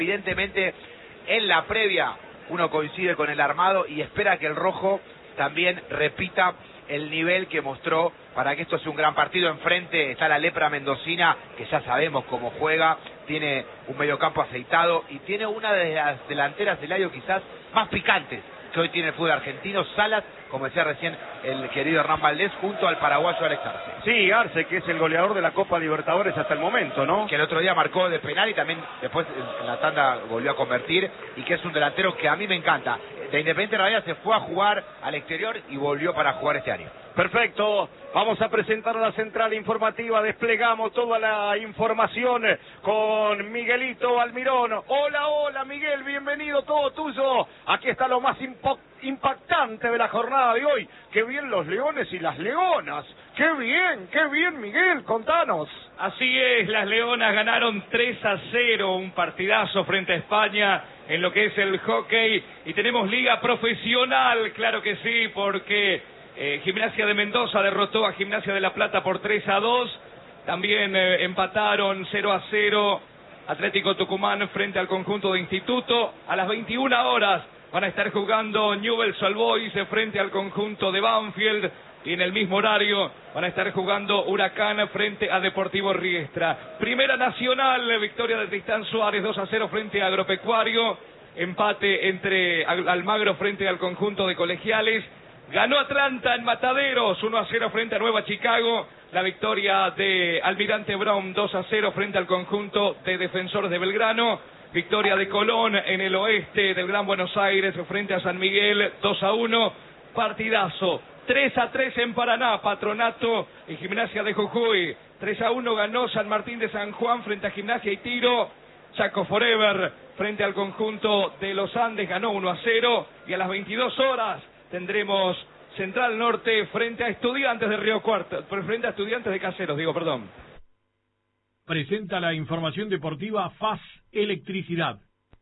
Evidentemente, en la previa uno coincide con el armado y espera que el rojo también repita el nivel que mostró para que esto sea un gran partido. Enfrente está la lepra mendocina, que ya sabemos cómo juega, tiene un mediocampo aceitado y tiene una de las delanteras del año quizás más picantes que hoy tiene el fútbol argentino, Salas, como decía recién el querido Hernán Valdés, junto al paraguayo Alex Arce. Sí, Arce, que es el goleador de la Copa Libertadores hasta el momento, ¿no? Que el otro día marcó de penal y también después en la tanda volvió a convertir, y que es un delantero que a mí me encanta. De Independiente Rivadavia se fue a jugar al exterior y volvió para jugar este año. Perfecto, vamos a presentar a la central informativa, desplegamos toda la información con Miguelito Almirón. Hola, hola Miguel, bienvenido, todo tuyo. Aquí está lo más impactante de la jornada de hoy. Qué bien los leones y las leonas. Qué bien Miguel, contanos. Así es, las leonas ganaron 3-0, un partidazo frente a España en lo que es el hockey. Y tenemos liga profesional, claro que sí, porque Gimnasia de Mendoza derrotó a Gimnasia de La Plata por 3-2. También empataron 0-0 Atlético Tucumán frente al conjunto de Instituto. A las 21 horas van a estar jugando Newell's Old Boys frente al conjunto de Banfield. Y en el mismo horario van a estar jugando Huracán frente a Deportivo Riestra. Primera Nacional, victoria de Tristán Suárez 2-0 frente a Agropecuario. Empate entre Almagro frente al conjunto de Colegiales. Ganó Atlanta en Mataderos 1-0 frente a Nueva Chicago. La victoria de Almirante Brown 2-0 frente al conjunto de Defensores de Belgrano. Victoria de Colón en el oeste del Gran Buenos Aires frente a San Miguel 2-1. Partidazo. 3-3 en Paraná, Patronato y Gimnasia de Jujuy. 3-1 ganó San Martín de San Juan frente a Gimnasia y Tiro. Chaco Forever frente al conjunto de los Andes ganó 1-0. Y a las 22 horas tendremos Central Norte frente a Estudiantes de Río Cuarto, frente a Estudiantes de Caseros, perdón. Presenta la información deportiva FAS Electricidad.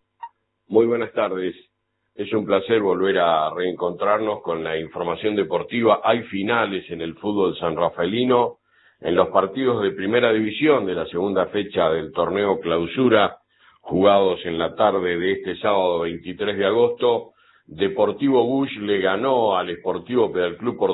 Muy buenas tardes. Es un placer volver a reencontrarnos con la información deportiva. Hay finales en el fútbol sanrafaelino, en los partidos de primera división de la segunda fecha del torneo Clausura, jugados en la tarde de este sábado 23 de agosto. Deportivo Bush le ganó al Sportivo Pedal Club por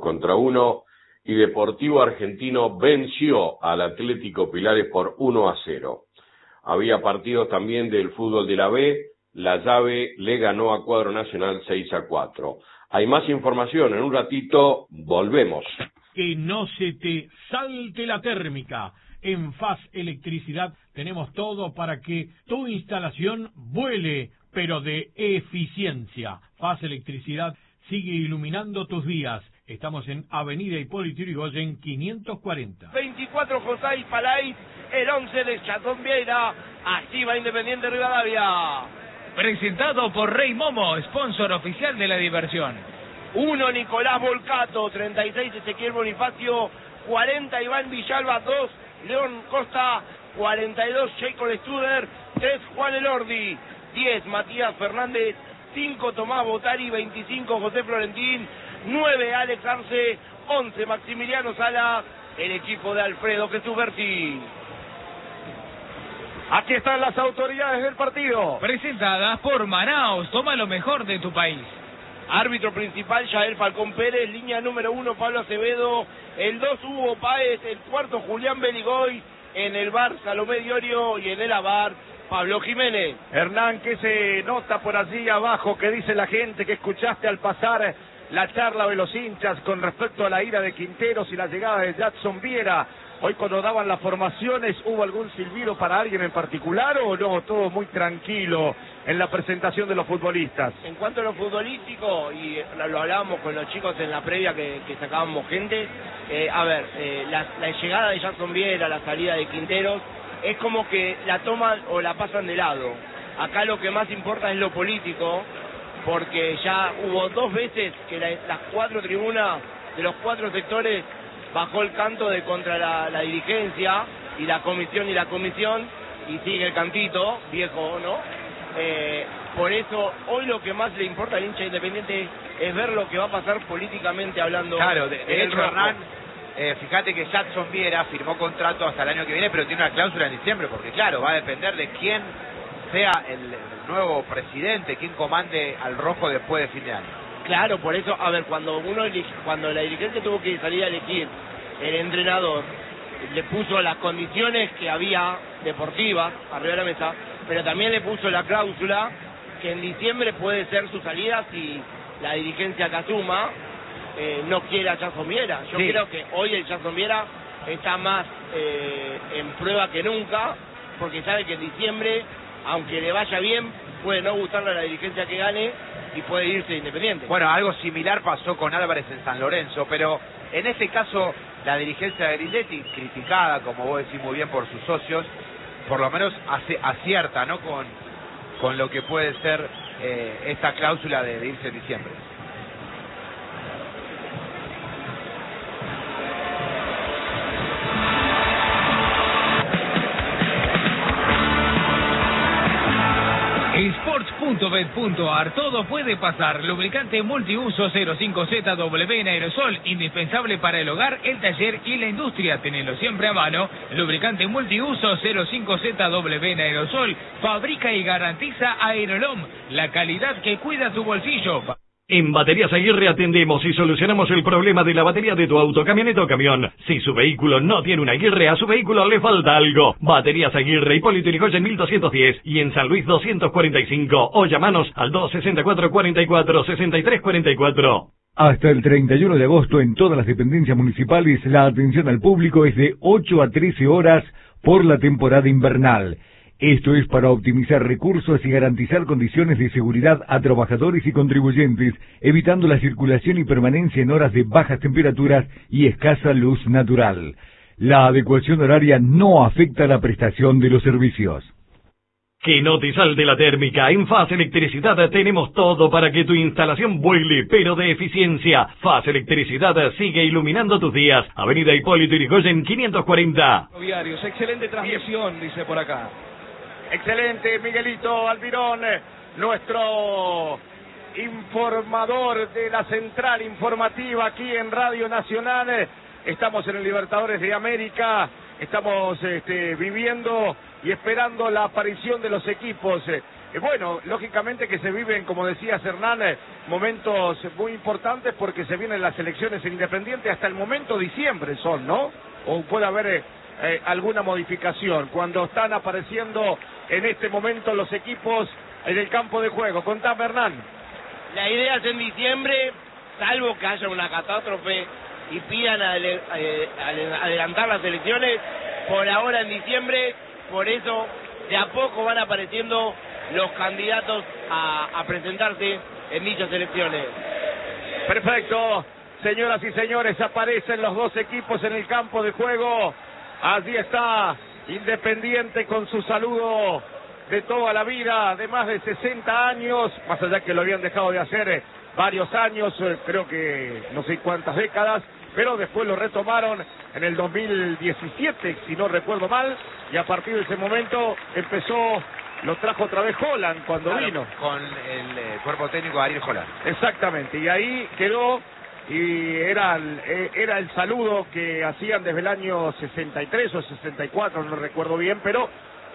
2-1 y Deportivo Argentino venció al Atlético Pilares por 1-0. Había partidos también del fútbol de la B. La Llave le ganó a Cuadro Nacional 6-4. Hay más información, en un ratito volvemos. Que no se te salte la térmica. En FAS Electricidad tenemos todo para que tu instalación vuele, pero de eficiencia. FAS Electricidad sigue iluminando tus días. Estamos en Avenida Hipólito Yrigoyen 540. 24 José Palais, el 11 de Chatón Vieira. Así va Independiente Rivadavia. Presentado por Rey Momo, sponsor oficial de la diversión. 1 Nicolás Volcato, 36 Ezequiel Bonifacio, 40 Iván Villalba, 2 León Costa, 42 Jacob Studer, 3 Juan Elordi, 10 Matías Fernández, 5 Tomás Botari, 25 José Florentín, 9 Alex Arce, 11 Maximiliano Sala, el equipo de Alfredo Jesús Berti. Aquí están las autoridades del partido. Presentadas por Manaos, toma lo mejor de tu país. Árbitro principal, Yael Falcón Pérez. Línea número 1, Pablo Acevedo. El 2, Hugo Páez. El 4, Julián Beligoy. En el bar, Salomé Diorio. Y en el abar, Pablo Jiménez. Hernán, ¿qué se nota por allí abajo? ¿Qué dice la gente que escuchaste al pasar la charla de los hinchas con respecto a la ida de Quinteros y la llegada de Jackson Viera? Hoy cuando daban las formaciones, ¿hubo algún silbido para alguien en particular o no? Todo muy tranquilo en la presentación de los futbolistas. En cuanto a lo futbolístico, y lo hablábamos con los chicos en la previa que sacábamos gente, la llegada de Jackson Viera, la salida de Quinteros, es como que la toman o la pasan de lado. Acá lo que más importa es lo político, porque ya hubo 2 veces que las 4 tribunas de los 4 sectores bajó el canto de contra la dirigencia y la comisión y sigue el cantito viejo, ¿no? Por eso hoy lo que más le importa al hincha Independiente es ver lo que va a pasar políticamente hablando. Claro, de hecho, Hernán, fíjate que Jackson Viera firmó contrato hasta el año que viene, pero tiene una cláusula en diciembre, porque claro, va a depender de quién sea el nuevo presidente quien comande al rojo después de fin de año. Claro, por eso, a ver, cuando la dirigencia tuvo que salir a elegir el entrenador, le puso las condiciones que había deportivas arriba de la mesa, pero también le puso la cláusula que en diciembre puede ser su salida si la dirigencia que asuma no quiere a Jason Viera. Yo creo que hoy el Jason Viera está más en prueba que nunca, porque sabe que en diciembre, aunque le vaya bien, puede no gustarle a la dirigencia que gane y puede irse Independiente. Bueno, algo similar pasó con Álvarez en San Lorenzo, pero en este caso la dirigencia de Grindetti, criticada, como vos decís muy bien, por sus socios, por lo menos acierta, ¿no?, con lo que puede ser esta cláusula de irse en diciembre. Sports.bet.ar, todo puede pasar. Lubricante multiuso 05ZW en aerosol, indispensable para el hogar, el taller y la industria. Tenelo siempre a mano. Lubricante multiuso 05ZW en aerosol, fabrica y garantiza Aerolom, la calidad que cuida tu bolsillo. En Baterías Aguirre atendemos y solucionamos el problema de la batería de tu auto, camioneta o camión. Si su vehículo no tiene una Aguirre, a su vehículo le falta algo. Baterías Aguirre, Hipólito Yrigoyen 1210 y en San Luis 245. O llamanos al 264-44-6344. Hasta el 31 de agosto en todas las dependencias municipales la atención al público es de 8 a 13 horas por la temporada invernal. Esto es para optimizar recursos y garantizar condiciones de seguridad a trabajadores y contribuyentes, evitando la circulación y permanencia en horas de bajas temperaturas y escasa luz natural. La adecuación horaria no afecta la prestación de los servicios. Que no te salte la térmica. En FAS Electricidad tenemos todo para que tu instalación vuele, pero de eficiencia. FAS Electricidad sigue iluminando tus días. Avenida Hipólito Yrigoyen 540. Excelente transmisión, dice por acá. Excelente, Miguelito Almirón, nuestro informador de la central informativa aquí en Radio Nacional. Estamos en el Libertadores de América, estamos viviendo y esperando la aparición de los equipos. Bueno, lógicamente que se viven, como decía Hernán, momentos muy importantes porque se vienen las elecciones en Independiente hasta el momento diciembre son, ¿no? O puede haber alguna modificación cuando están apareciendo en este momento los equipos en el campo de juego. Contame, Hernán. La idea es en diciembre, salvo que haya una catástrofe y pidan adelantar las elecciones, por ahora en diciembre, por eso de a poco van apareciendo los candidatos a presentarse en dichas elecciones. Perfecto, señoras y señores, aparecen los dos equipos en el campo de juego. Allí está Independiente con su saludo de toda la vida, de más de 60 años, más allá que lo habían dejado de hacer varios años, creo que no sé cuántas décadas, pero después lo retomaron en el 2017, si no recuerdo mal, y a partir de ese momento lo trajo otra vez Holland cuando vino. Con el cuerpo técnico de Ariel Holland. Exactamente, y ahí quedó. Y era el saludo que hacían desde el año 63 o 64, no recuerdo bien, pero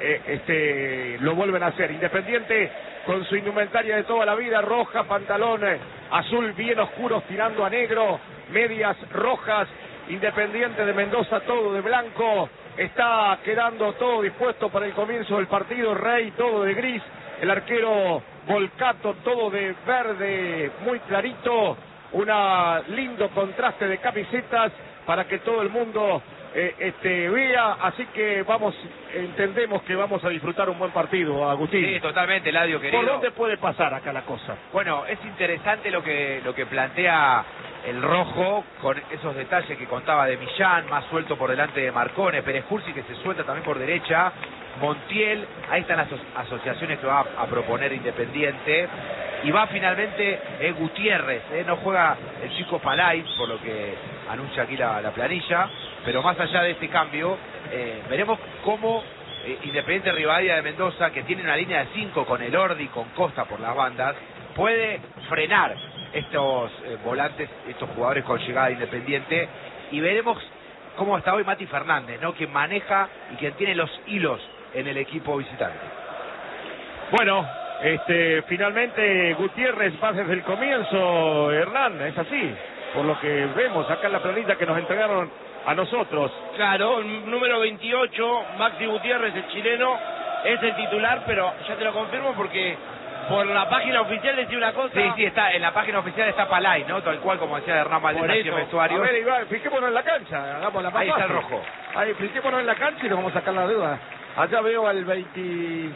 lo vuelven a hacer. Independiente con su indumentaria de toda la vida, roja, pantalón azul bien oscuros tirando a negro, medias rojas. Independiente de Mendoza todo de blanco, está quedando todo dispuesto para el comienzo del partido. Rey todo de gris, el arquero Volcato todo de verde muy clarito. Un lindo contraste de camisetas para que todo el mundo vea, así que entendemos que vamos a disfrutar un buen partido, Agustín. Sí, totalmente, Eladio, querido. ¿Por dónde puede pasar acá la cosa? Bueno, es interesante lo que plantea el rojo, con esos detalles que contaba de Millán, más suelto por delante de Marcone, Pérez Cursi que se suelta también por derecha, Montiel, ahí están las asociaciones que va a proponer Independiente. Y va finalmente Gutiérrez, no juega el chico Palais, por lo que anuncia aquí la planilla, pero más allá de este cambio, veremos cómo Independiente Rivadavia de Mendoza, que tiene una línea de 5 con Elordi, con Costa por las bandas, puede frenar estos volantes, estos jugadores con llegada de Independiente, y veremos cómo está hoy Mati Fernández, ¿no?, quien maneja y quien tiene los hilos en el equipo visitante. Bueno, finalmente Gutiérrez va desde el comienzo, Hernán, es así, por lo que vemos acá en la planilla que nos entregaron a nosotros. Claro, el número 28, Maxi Gutiérrez, el chileno, es el titular, pero ya te lo confirmo porque por la página oficial decía una cosa. Sí, está en la página oficial está Palay, ¿no? Tal cual como decía Hernán Valdés en el vestuario. A ver, Iván, fijémonos en la cancha, hagamos la más Ahí está el fácil. rojo. Ahí, fijémonos en la cancha y nos vamos a sacar la duda. Allá veo al 26,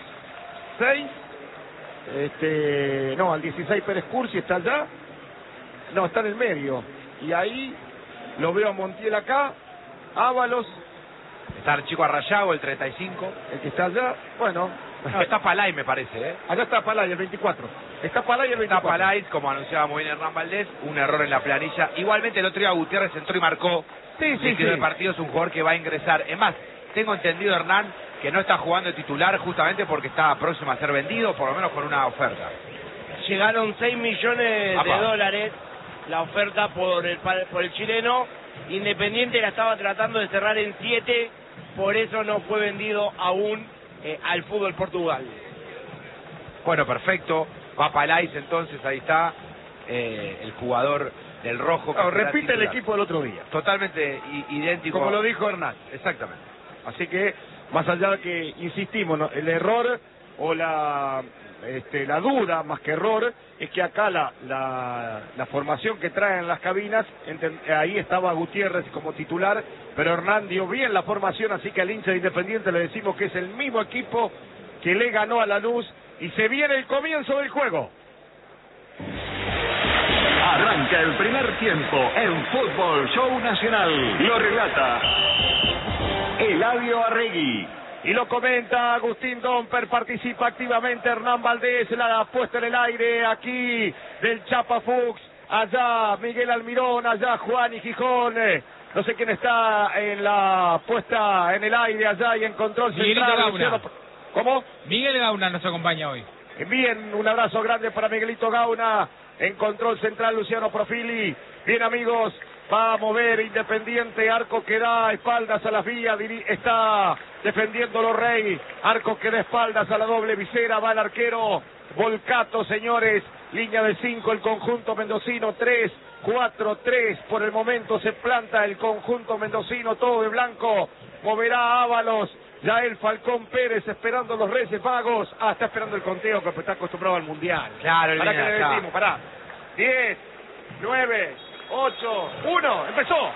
no, al 16 Pérez Cursi está allá, no, está en el medio. Y ahí lo veo a Montiel acá, Ábalos. Está el chico Arrayago, el 35. El que está allá, bueno. No, está Palay, me parece, ¿eh? Allá está Palay, el 24. Está Palay, el 24. Está Palay, como anunciaba muy bien Hernán Valdés, un error en la planilla. Igualmente el otro día Gutiérrez entró y marcó. Sí. El partido es un jugador que va a ingresar. Es más, tengo entendido, Hernán, que no está jugando de titular justamente porque está próximo a ser vendido, por lo menos con una oferta. Llegaron 6 millones de dólares la oferta por el chileno. Independiente la estaba tratando de cerrar en 7, por eso no fue vendido aún al fútbol Portugal. Bueno, perfecto. Va Palais entonces, ahí está el jugador del rojo. No, repite el equipo del otro día. Totalmente idéntico. Como lo dijo Hernán. Exactamente. Así que, más allá de que, insistimos, ¿no? El error o la duda, más que error, es que acá la formación que traen en las cabinas, ahí estaba Gutiérrez como titular, pero Hernán dio bien la formación, así que al hincha de Independiente le decimos que es el mismo equipo que le ganó a Lanús y se viene el comienzo del juego. Arranca el primer tiempo en Fútbol Show Nacional. Lo relata Eladio Arregui. Y lo comenta Agustín Domper, participa activamente Hernán Valdés, la puesta en el aire aquí del Chapa Fuchs, allá Miguel Almirón, allá Juan y Gijón, no sé quién está en la puesta en el aire allá y en control central. Gauna. ¿Cómo? Miguel Gauna nos acompaña hoy. Bien, un abrazo grande para Miguelito Gauna, en control central Luciano Profili. Bien, amigos, va a mover Independiente, arco que da espaldas a las vías, está defendiendo los Rey, arco que da espaldas a la doble visera, va el arquero Volcato, señores, línea de 5 el conjunto mendocino, 3-4-3, por el momento se planta el conjunto mendocino, todo de blanco, moverá Ábalos, ya el Falcón Pérez esperando los Reyes Magos, está esperando el conteo que está acostumbrado al Mundial. Claro, ¿Para qué le decimos? Pará, 10, 9, 8, 1, empezó.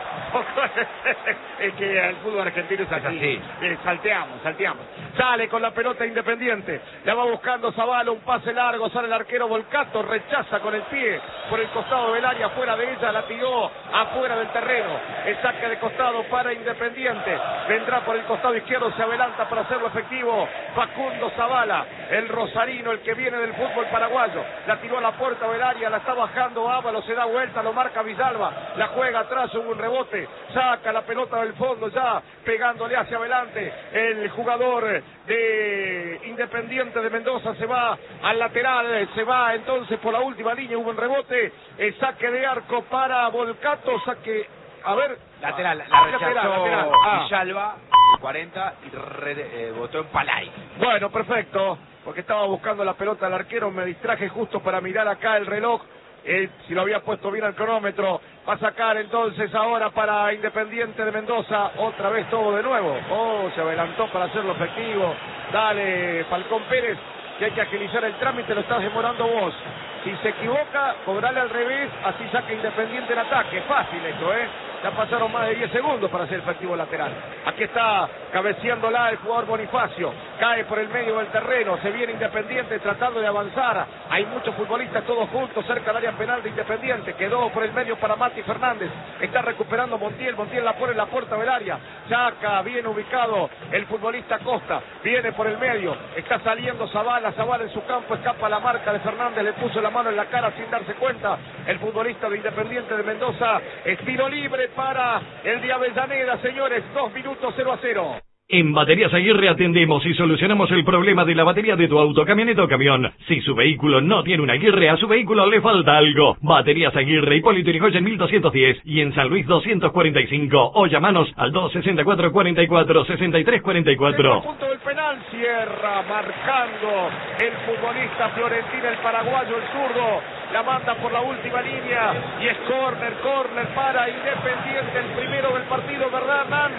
Es que el fútbol argentino es así. Salteamos. Sale con la pelota Independiente. La va buscando Zavala, un pase largo, sale el arquero Volcato, rechaza con el pie por el costado del área, fuera de ella, la tiró afuera del terreno. El saque de costado para Independiente. Vendrá por el costado izquierdo, se adelanta para hacerlo efectivo Facundo Zavala, el rosarino, el que viene del fútbol paraguayo. La tiró a la puerta del área, la está bajando Ábalos, se da vuelta, lo marca Villalba, la juega atrás, hubo un rebote, saca la pelota del fondo ya, pegándole hacia adelante. El jugador de Independiente de Mendoza se va al lateral, se va entonces por la última línea, hubo un rebote, el saque de arco para Volcato, saque, a ver, lateral, la rechazó lateral. Villalba, 40, y votó en Palay. Bueno, perfecto, porque estaba buscando la pelota al arquero, me distraje justo para mirar acá el reloj. Si lo había puesto bien al cronómetro, va a sacar entonces ahora para Independiente de Mendoza, otra vez todo de nuevo. Se adelantó para hacerlo efectivo. Dale, Falcón Pérez, que hay que agilizar el trámite, lo estás demorando vos. Si se equivoca, cobrale al revés, así saca Independiente en ataque. Fácil esto, Ya pasaron más de 10 segundos para hacer efectivo lateral. Aquí está cabeceándola el jugador Bonifacio. Cae por el medio del terreno. Se viene Independiente tratando de avanzar. Hay muchos futbolistas todos juntos cerca del área penal de Independiente. Quedó por el medio para Mati Fernández. Está recuperando Montiel. Montiel la pone en la puerta del área. Saca bien ubicado el futbolista Costa. Viene por el medio. Está saliendo Zavala. Zavala en su campo. Escapa la marca de Fernández. Le puso la mano en la cara sin darse cuenta. El futbolista de Independiente de Mendoza. Es tiro libre para el de Avellaneda, señores. 2 minutos, 0-0. En Baterías Aguirre atendemos y solucionamos el problema de la batería de tu auto, camioneta o camión. Si su vehículo no tiene una Aguirre, a su vehículo le falta algo. Baterías Aguirre, Hipólito Yrigoyen 1210 y en San Luis 245. O llamanos al 264 44 63 44. A punto del penal, cierra marcando el futbolista Florentín, el paraguayo, el zurdo. La manda por la última línea y es córner para Independiente, el primero del partido, ¿verdad, Hernán?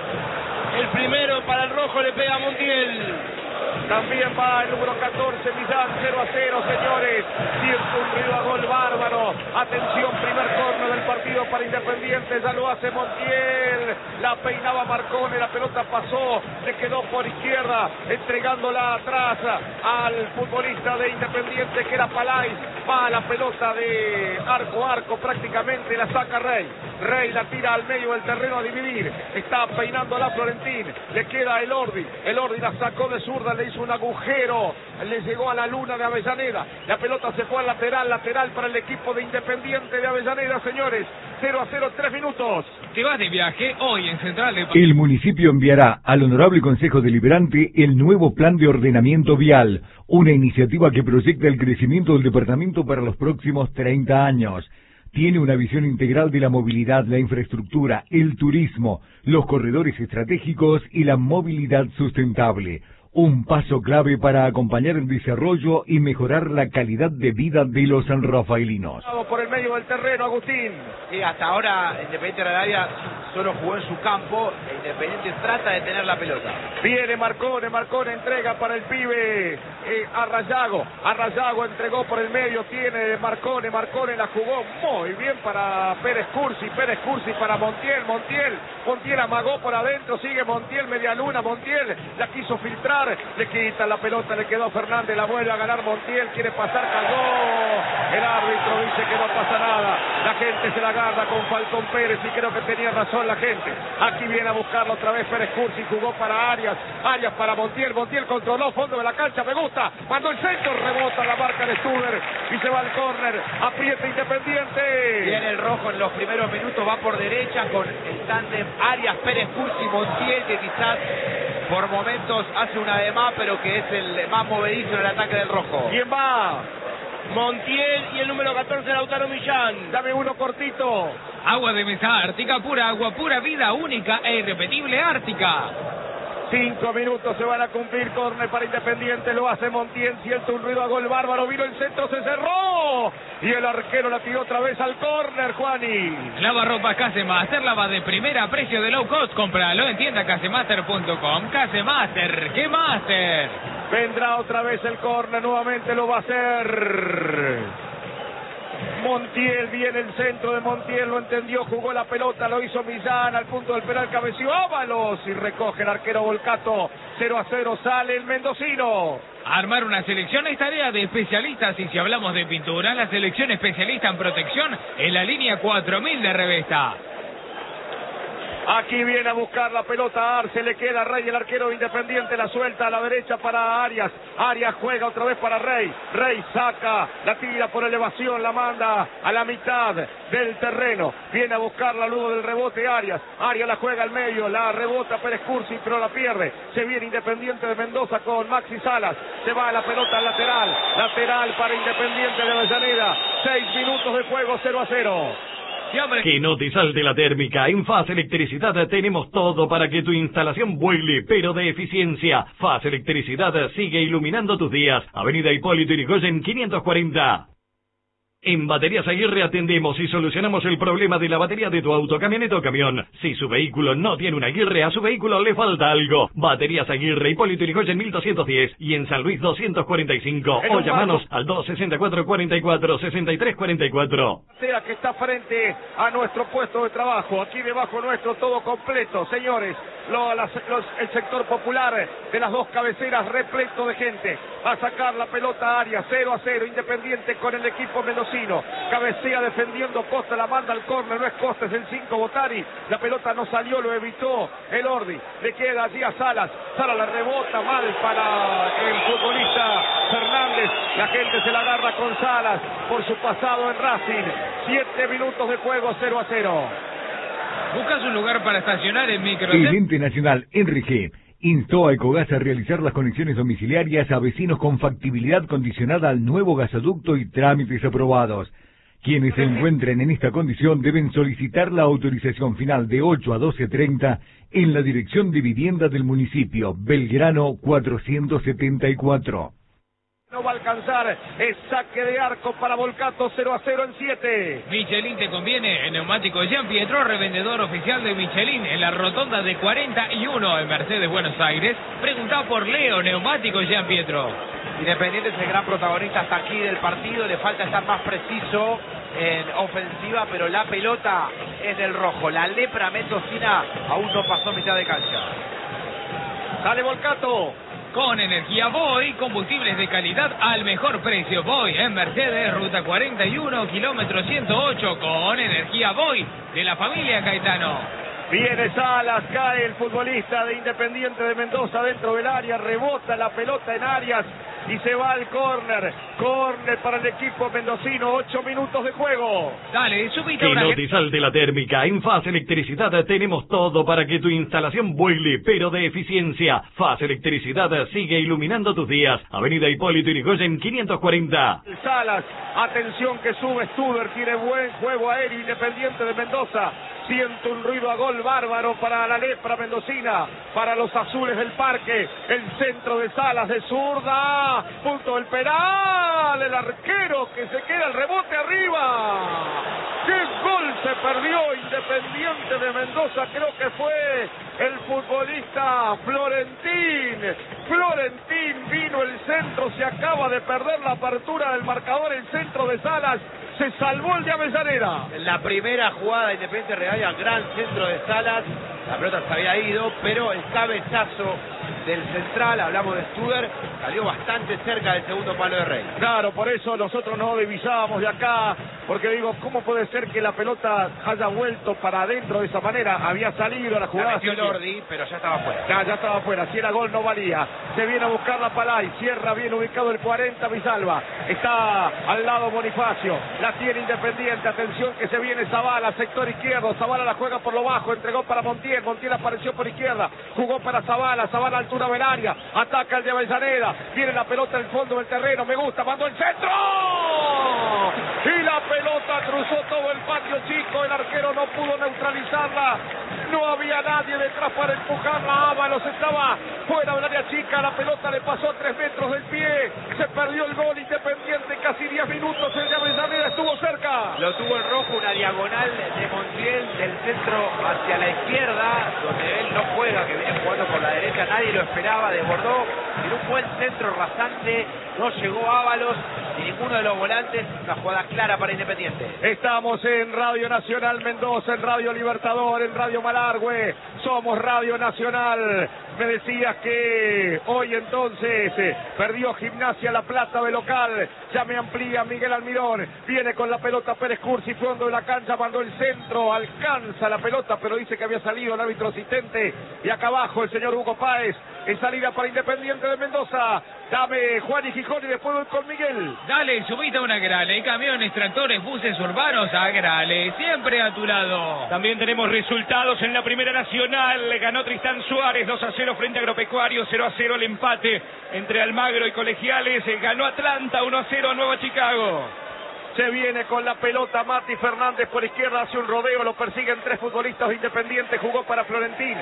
El primero para el rojo, le pega a Montiel. También va el número 14, Millán, 0-0, señores. Siente un ruido a gol bárbaro. Atención, primer córner del partido para Independiente. Ya lo hace Montiel. La peinaba Marcone, la pelota pasó. Le quedó por izquierda, entregándola atrás al futbolista de Independiente, que era Palais. Va la pelota de arco a arco, prácticamente la saca Rey. Rey la tira al medio del terreno a dividir. Está peinándola Florentín. Le queda el Ordi la sacó de zurda, le hizo un agujero, le llegó a la luna de Avellaneda. La pelota se fue al lateral para el equipo de Independiente de Avellaneda, señores. 0-0, 3 minutos. Te vas de viaje hoy en Central de... El municipio enviará al Honorable Consejo Deliberante el nuevo Plan de Ordenamiento Vial, una iniciativa que proyecta el crecimiento del departamento para los próximos 30 años. Tiene una visión integral de la movilidad, la infraestructura, el turismo, los corredores estratégicos y la movilidad sustentable. Un paso clave para acompañar el desarrollo y mejorar la calidad de vida de los sanrafaelinos. Por el medio del terreno, Agustín. Sí, hasta ahora Independiente Rivadavia solo jugó en su campo. Independiente trata de tener la pelota. Viene Marcone entrega para el pibe a Rayago entregó por el medio, tiene Marcone la jugó muy bien para Pérez Cursi para Montiel amagó por adentro, sigue Montiel, media luna, Montiel la quiso filtrar, le quita la pelota, le quedó Fernández, la vuelve a ganar Montiel, quiere pasar, cayó, el árbitro dice que no pasa nada, la gente se la agarra con Falcón Pérez y creo que tenía razón la gente. Aquí viene a buscarlo otra vez Pérez Cursi, jugó para Arias para Montiel controló fondo de la cancha, me gusta, mandó el centro, rebota la marca de Stuber y se va al córner, aprieta Independiente. Viene el rojo en los primeros minutos, va por derecha con el tándem Arias, Pérez Cursi, Montiel, que quizás por momentos hace una de más, pero que es el más movedizo en el ataque del rojo. ¿Quién va? Montiel y el número 14, Lautaro Millán. Dame uno cortito. Agua de mesa Ártica, pura agua, pura vida, única e irrepetible Ártica. 5 minutos se van a cumplir, córner para Independiente, lo hace Montiel, siente un ruido a gol bárbaro, vino el centro, se cerró y el arquero la tiró otra vez al córner, Juani. Lavarropas Casemaster, lava de primera, precio de low cost, cómpralo en tienda casemaster.com. Casemaster, ¿qué master? Vendrá otra vez el córner, nuevamente lo va a hacer Montiel, viene el centro de Montiel, lo entendió, jugó la pelota, lo hizo Millán, al punto del penal cabeció Ábalos y recoge el arquero Volcato. 0-0, sale el mendocino. Armar una selección es tarea de especialistas y si hablamos de pintura, la selección especialista en protección es la línea 4000 de Revesta. Aquí viene a buscar la pelota Arce, le queda a Rey, el arquero Independiente, la suelta a la derecha para Arias. Arias juega otra vez para Rey. Rey saca, la tira por elevación, la manda a la mitad del terreno. Viene a buscarla luego del rebote Arias. Arias la juega al medio, la rebota Pérez Cursi, pero la pierde. Se viene Independiente de Mendoza con Maxi Salas. Se va la pelota al lateral. Lateral para Independiente de Avellaneda. 6 minutos de juego, 0-0. Que no te salte la térmica. En Faz Electricidad tenemos todo para que tu instalación vuele, pero de eficiencia. Faz Electricidad sigue iluminando tus días. Avenida Hipólito Yrigoyen 540. En Baterías Aguirre atendemos y solucionamos el problema de la batería de tu auto, camioneta o camión. Si su vehículo no tiene una Aguirre, a su vehículo le falta algo. Baterías Aguirre, Hipólito Yrigoyen 1210 y en San Luis 245. O llamanos al 264 44 63 44. Sea que está frente a nuestro puesto de trabajo, aquí debajo nuestro todo completo, señores. El sector popular de las dos cabeceras repleto de gente. A sacar la pelota Arias, 0-0, Independiente con el equipo mendocino. Cabecea defendiendo Costa, la manda al córner, no es Costa, es el 5 Botari. La pelota no salió, lo evitó el Ordi. Le queda allí a Salas. Salas la rebota mal para el futbolista Fernández. La gente se la agarra con Salas por su pasado en Racing. 7 minutos de juego, 0-0. ¿Buscas un lugar para estacionar en micro? El ente nacional Enrique instó a Ecogas a realizar las conexiones domiciliarias a vecinos con factibilidad condicionada al nuevo gasoducto y trámites aprobados. Quienes se encuentren en esta condición deben solicitar la autorización final de 8 a 12:30 en la Dirección de Vivienda del municipio, Belgrano 474. No va a alcanzar, es saque de arco para Volcato, 0-0 en 7. Michelin te conviene, el neumático Jean Pietro, revendedor oficial de Michelin en la rotonda de 41 en Mercedes, Buenos Aires. Preguntá por Leo, neumático Jean Pietro. Independiente es el gran protagonista hasta aquí del partido, le falta estar más preciso en ofensiva, pero la pelota es del rojo. La lepra mendocina aún no pasó mitad de cancha. Sale Volcato. Con energía Boy, combustibles de calidad al mejor precio. Boy en Mercedes, ruta 41, kilómetro 108, con energía Boy de la familia Caetano. Viene Salas, cae el futbolista de Independiente de Mendoza dentro del área, rebota la pelota en Arias y se va al córner. Córner para el equipo mendocino, 8 minutos de juego. Dale, subite Que una... no te salte la térmica. En FAS Electricidad tenemos todo para que tu instalación vuele, pero de eficiencia. FAS Electricidad sigue iluminando tus días. Avenida Hipólito Yrigoyen 540. Salas, atención que sube Studer, tiene buen juego aéreo Independiente de Mendoza. Siente un ruido a gol bárbaro para la lepra mendocina, para los azules del parque. El centro de Salas de zurda, punto del penal, el arquero que se queda el rebote arriba. ¡Qué gol se perdió Independiente de Mendoza! Creo que fue el futbolista Florentín. Florentín vino el centro, se acaba de perder la apertura del marcador, el centro de Salas. Se salvó el de Avellaneda. En la primera jugada de Independiente Rivadavia, gran centro de Salas, la pelota se había ido, pero el cabezazo del central, hablamos de Studer, salió bastante cerca del segundo palo de Rey. Claro, por eso nosotros no divisábamos de acá, porque digo, ¿cómo puede ser que la pelota haya vuelto para adentro de esa manera? Había salido la jugada. La metió Lordi, pero ya estaba fuera. Ya estaba fuera, si era gol no valía. Se viene a buscar la Palay, cierra bien ubicado el 40 Villalba. Está al lado Bonifacio, la tiene Independiente, atención que se viene Zavala, sector izquierdo, Zavala la juega por lo bajo, entregó para Montiel, Montiel apareció por izquierda, jugó para Zavala, Zavala altura del área, ataca el de Avellaneda, viene la pelota en el fondo del terreno, me gusta, mandó el centro, y la pelota cruzó todo el patio chico, el arquero no pudo neutralizarla, no había nadie detrás para empujarla, Ábalos estaba fuera del área chica, la pelota le pasó a 3 metros del pie, se perdió el gol Independiente, casi 10 minutos, el de Avellaneda estuvo cerca. Lo tuvo el rojo, una diagonal de Montiel del centro hacia la izquierda, donde él no juega, que viene jugando por la derecha, nadie lo esperaba, desbordó, tiró un buen centro rasante, no llegó Ábalos, ni ninguno de los volantes, una jugada clara para Independiente. Estamos en Radio Nacional Mendoza, en Radio Libertador, en Radio Malargüe, somos Radio Nacional. Me decías que hoy entonces perdió Gimnasia La Plata de local, ya me amplía Miguel Almirón, viene con la pelota Pérez Cursi, fondo de la cancha, mandó el centro, alcanza la pelota, pero dice que había salido el árbitro asistente, y acá abajo el señor Hugo Páez, en salida para Independiente de Mendoza. Dame Juan y Gijón y después voy con Miguel. Dale, subite a una Grale, camiones, tractores, buses urbanos a Grale, siempre a tu lado. También tenemos resultados en la Primera Nacional. Ganó Tristán Suárez 2-0 frente a Agropecuario, 0-0 el empate entre Almagro y Colegiales. Ganó Atlanta 1-0 a Nueva Chicago. Se viene con la pelota Mati Fernández por izquierda, hace un rodeo, lo persiguen 3 futbolistas de Independiente, jugó para Florentín,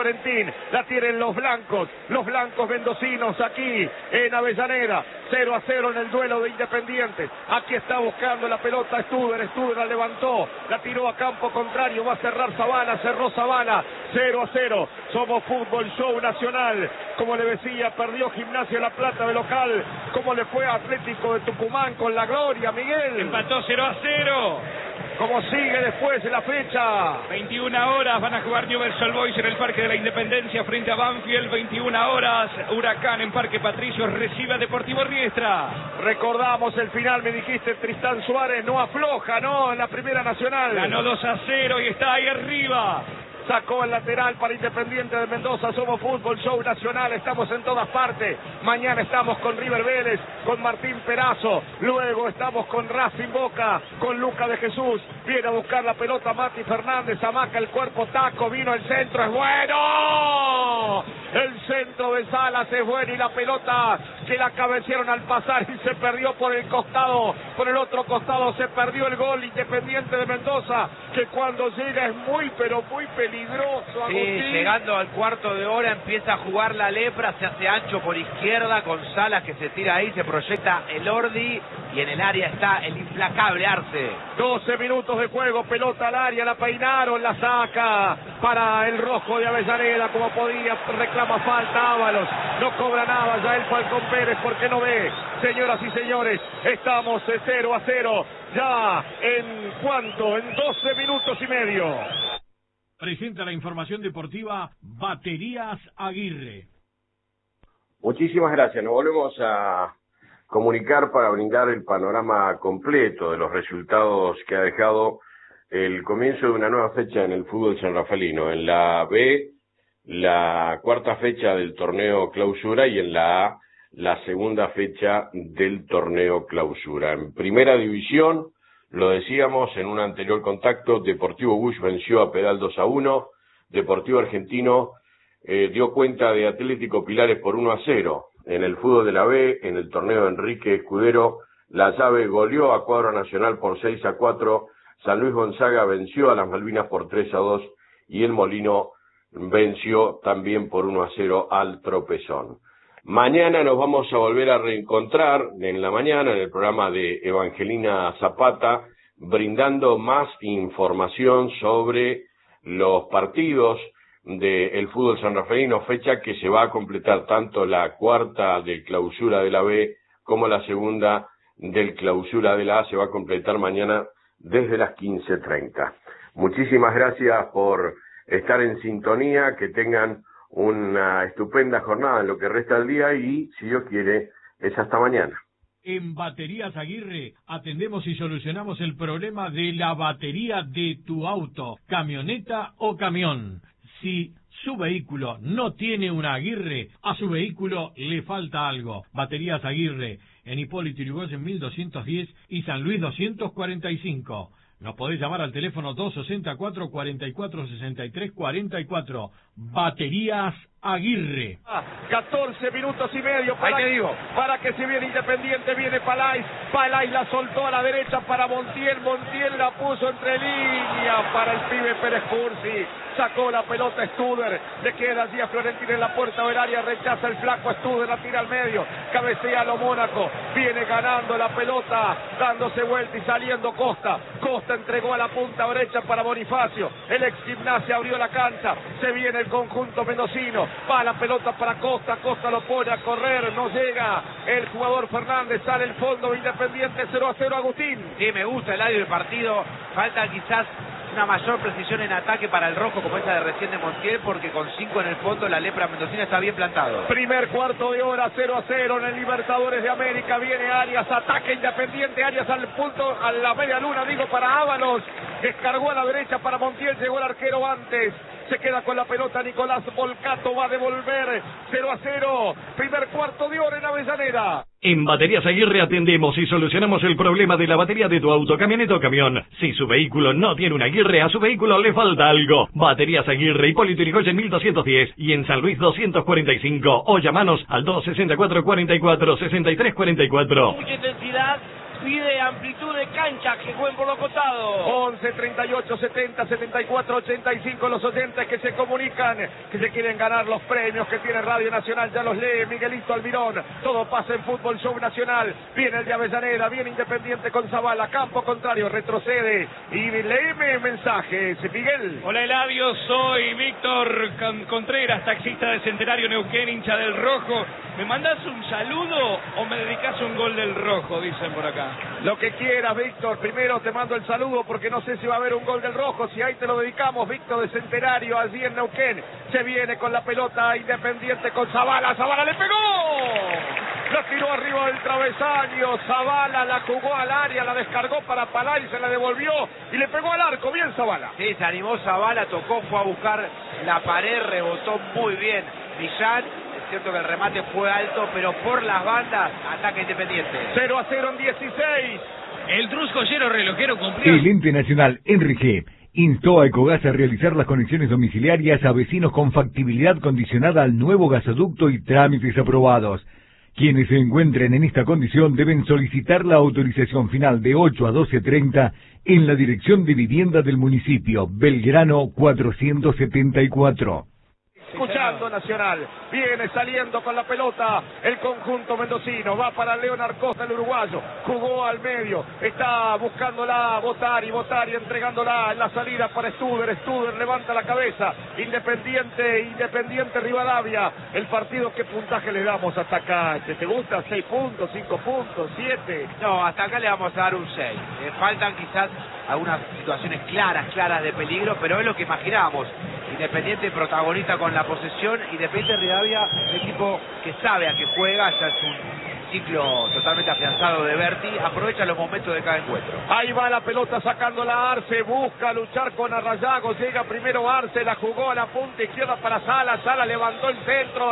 la tienen los blancos mendocinos aquí en Avellaneda, 0-0 en el duelo de Independiente, aquí está buscando la pelota Studer la levantó, la tiró a campo contrario, va a cerrar Zavala, cerró Zavala, 0-0, somos Fútbol Show Nacional, como le decía, perdió Gimnasia La Plata de local, como le fue a Atlético de Tucumán con la gloria, Miguel. Empató 0-0. ¿Cómo sigue después de la fecha? 21 horas van a jugar Newell's Old Boys en el Parque de la Independencia frente a Banfield. 21 horas, Huracán en Parque Patricios recibe a Deportivo Riestra. Recordamos el final, me dijiste, Tristán Suárez no afloja, ¿no? En la Primera Nacional. Ganó 2-0 y está ahí arriba. Sacó el lateral para Independiente de Mendoza. Somos Fútbol Show Nacional, estamos en todas partes. Mañana estamos con River Vélez, con Martín Perazo. Luego estamos con Racing Boca, con Luca de Jesús. Viene a buscar la pelota Mati Fernández, amaca el cuerpo Taco, vino el centro, es bueno. El centro de Salas es bueno y la pelota que la cabecearon al pasar y se perdió por el costado. Por el otro costado se perdió el gol. Independiente de Mendoza, que cuando llega es muy pero muy peligroso. Sí, llegando al cuarto de hora empieza a jugar la lepra, se hace ancho por izquierda con Salas que se tira ahí, se proyecta el Ordi y en el área está el implacable Arce. 12 minutos de juego, pelota al área, la peinaron, la saca para el rojo de Avellaneda como podía, reclama falta Ábalos, no cobra nada ya el Falcón Pérez porque no ve. Señoras y señores, estamos 0-0 ya en ¿cuánto? En 12 minutos y medio. Presenta la información deportiva Baterías Aguirre. Muchísimas gracias. Nos volvemos a comunicar para brindar el panorama completo de los resultados que ha dejado el comienzo de una nueva fecha en el fútbol sanrafaelino. En la B, la cuarta fecha del torneo clausura y en la A, la segunda fecha del torneo clausura. En primera división, lo decíamos en un anterior contacto, Deportivo Bush venció a Pedal 2-1, Deportivo Argentino dio cuenta de Atlético Pilares por 1-0. En el fútbol de la B, en el torneo de Enrique Escudero, la llave goleó a Cuadro Nacional por 6-4, San Luis Gonzaga venció a las Malvinas por 3-2 y el Molino venció también por 1-0 al Tropezón. Mañana nos vamos a volver a reencontrar en la mañana en el programa de Evangelina Zapata, brindando más información sobre los partidos del fútbol sanrafaelino, fecha que se va a completar tanto la cuarta del clausura de la B como la segunda del clausura de la A, se va a completar mañana desde las 15:30. Muchísimas gracias por estar en sintonía, que tengan una estupenda jornada en lo que resta del día y, si Dios quiere, es hasta mañana. En Baterías Aguirre atendemos y solucionamos el problema de la batería de tu auto, camioneta o camión. Si su vehículo no tiene una Aguirre, a su vehículo le falta algo. Baterías Aguirre, en Hipólito Yrigoyen 1210 y San Luis 245. Nos podés llamar al teléfono 264 44 63 44. Baterías Aguirre. 14 minutos y medio para, ahí te digo, para que se viene Independiente, viene Palais la soltó a la derecha para Montiel la puso entre líneas para el pibe Pérez Cursi, sacó la pelota Studer, le queda allí a Florentín en la puerta del área, rechaza el flaco Studer, la tira al medio, cabecea a lo Mónaco, viene ganando la pelota, dándose vuelta y saliendo Costa entregó a la punta derecha para Bonifacio, el ex Gimnasia abrió la cancha, se viene el conjunto mendocino, va la pelota para Costa lo pone a correr, no llega el jugador Fernández, sale el fondo Independiente 0-0. Agustín. Sí, me gusta el audio del partido, falta quizás una mayor precisión en ataque para el rojo como esa de recién de Montiel, porque con 5 en el fondo la lepra mendocina está bien plantado. Primer cuarto de hora, 0-0 en el Libertadores de América, viene Arias, ataque Independiente, Arias al punto, a la media luna, digo, para Ábalos, descargó a la derecha para Montiel, llegó el arquero antes, se queda con la pelota Nicolás Volcato, va a devolver 0-0, primer cuarto de hora en Avellaneda. En Baterías Aguirre atendemos y solucionamos el problema de la batería de tu auto, camioneta o camión. Si su vehículo no tiene una Aguirre, a su vehículo le falta algo. Baterías Aguirre, Hipólito Yrigoyen 1210 y en San Luis 245. O llamanos al 264 44 63 44. Mucha intensidad, pide amplitud de cancha, que jueguen por los costados. 11, 38, 70, 74, 85, los oyentes que se comunican, que se quieren ganar los premios que tiene Radio Nacional, ya los lee Miguelito Almirón, todo pasa en Fútbol Show Nacional, viene el de Avellaneda, viene Independiente con Zavala, campo contrario, retrocede, y léeme mensajes, Miguel. Hola Eladio, soy Víctor Contreras, taxista de Centenario Neuquén, hincha del Rojo. ¿Me mandás un saludo o me dedicás un gol del Rojo? Dicen por acá. Lo que quieras, Víctor. Primero te mando el saludo porque no sé si va a haber un gol del Rojo. Si ahí te lo dedicamos, Víctor de Centenario, allí en Neuquén. Se viene con la pelota Independiente con Zavala. ¡Zavala le pegó! la tiró arriba del travesaño, Zavala la jugó al área, la descargó para Palay, se la devolvió y le pegó al arco. Bien Zavala. Sí, se animó Zavala, tocó, fue a buscar la pared, rebotó muy bien Millán. Es cierto que el remate fue alto, pero por las bandas, ataque Independiente. 0-0 en 16. El truscollero relojero cumplió. El ente nacional Enrique instó a Ecogas a realizar las conexiones domiciliarias a vecinos con factibilidad condicionada al nuevo gasoducto y trámites aprobados. Quienes se encuentren en esta condición deben solicitar la autorización final de 8 a 12:30 en la Dirección de Vivienda del municipio, Belgrano 474. Escuchando Nacional, viene saliendo con la pelota el conjunto mendocino, va para Leonard Costa, el uruguayo, jugó al medio, está buscándola Botari entregándola en la salida para Studer levanta la cabeza, Independiente Rivadavia, el partido, ¿qué puntaje le damos hasta acá? ¿Te gusta? 6 puntos, 5 puntos, 7? No, hasta acá le vamos a dar un 6. Faltan quizás algunas situaciones claras de peligro, pero es lo que imaginábamos. Independiente protagonista con la posesión, Independiente Rivadavia, un equipo que sabe a qué juega, ya es un ciclo totalmente afianzado de Berti, aprovecha los momentos de cada encuentro. Ahí va la pelota sacándola Arce, busca luchar con Arrayago, llega primero Arce, la jugó a la punta izquierda para Sala levantó el centro,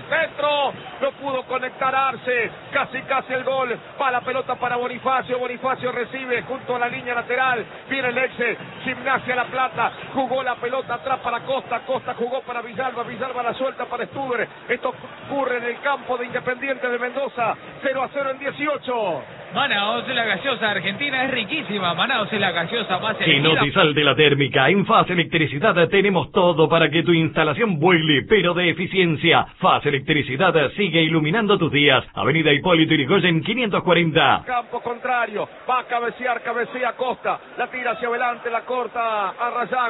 no pudo conectar Arce, casi el gol, va la pelota para Bonifacio recibe junto a la línea lateral, viene el ex Gimnasia La Plata, jugó la pelota atrás para Costa jugó para Villalba la suelta para Studer, esto ocurre en el campo de Independiente de Mendoza, 0-0 en 18. Manaos, la gaseosa argentina es riquísima. Manaos es la gaseosa más Que no elegida. te salte la térmica. En FAS Electricidad tenemos todo para que tu instalación vuele, pero de eficiencia. FAS Electricidad sigue iluminando tus días. Avenida Hipólito Yrigoyen 540. Campo contrario, va a cabecea Costa, la tira hacia adelante, la corta a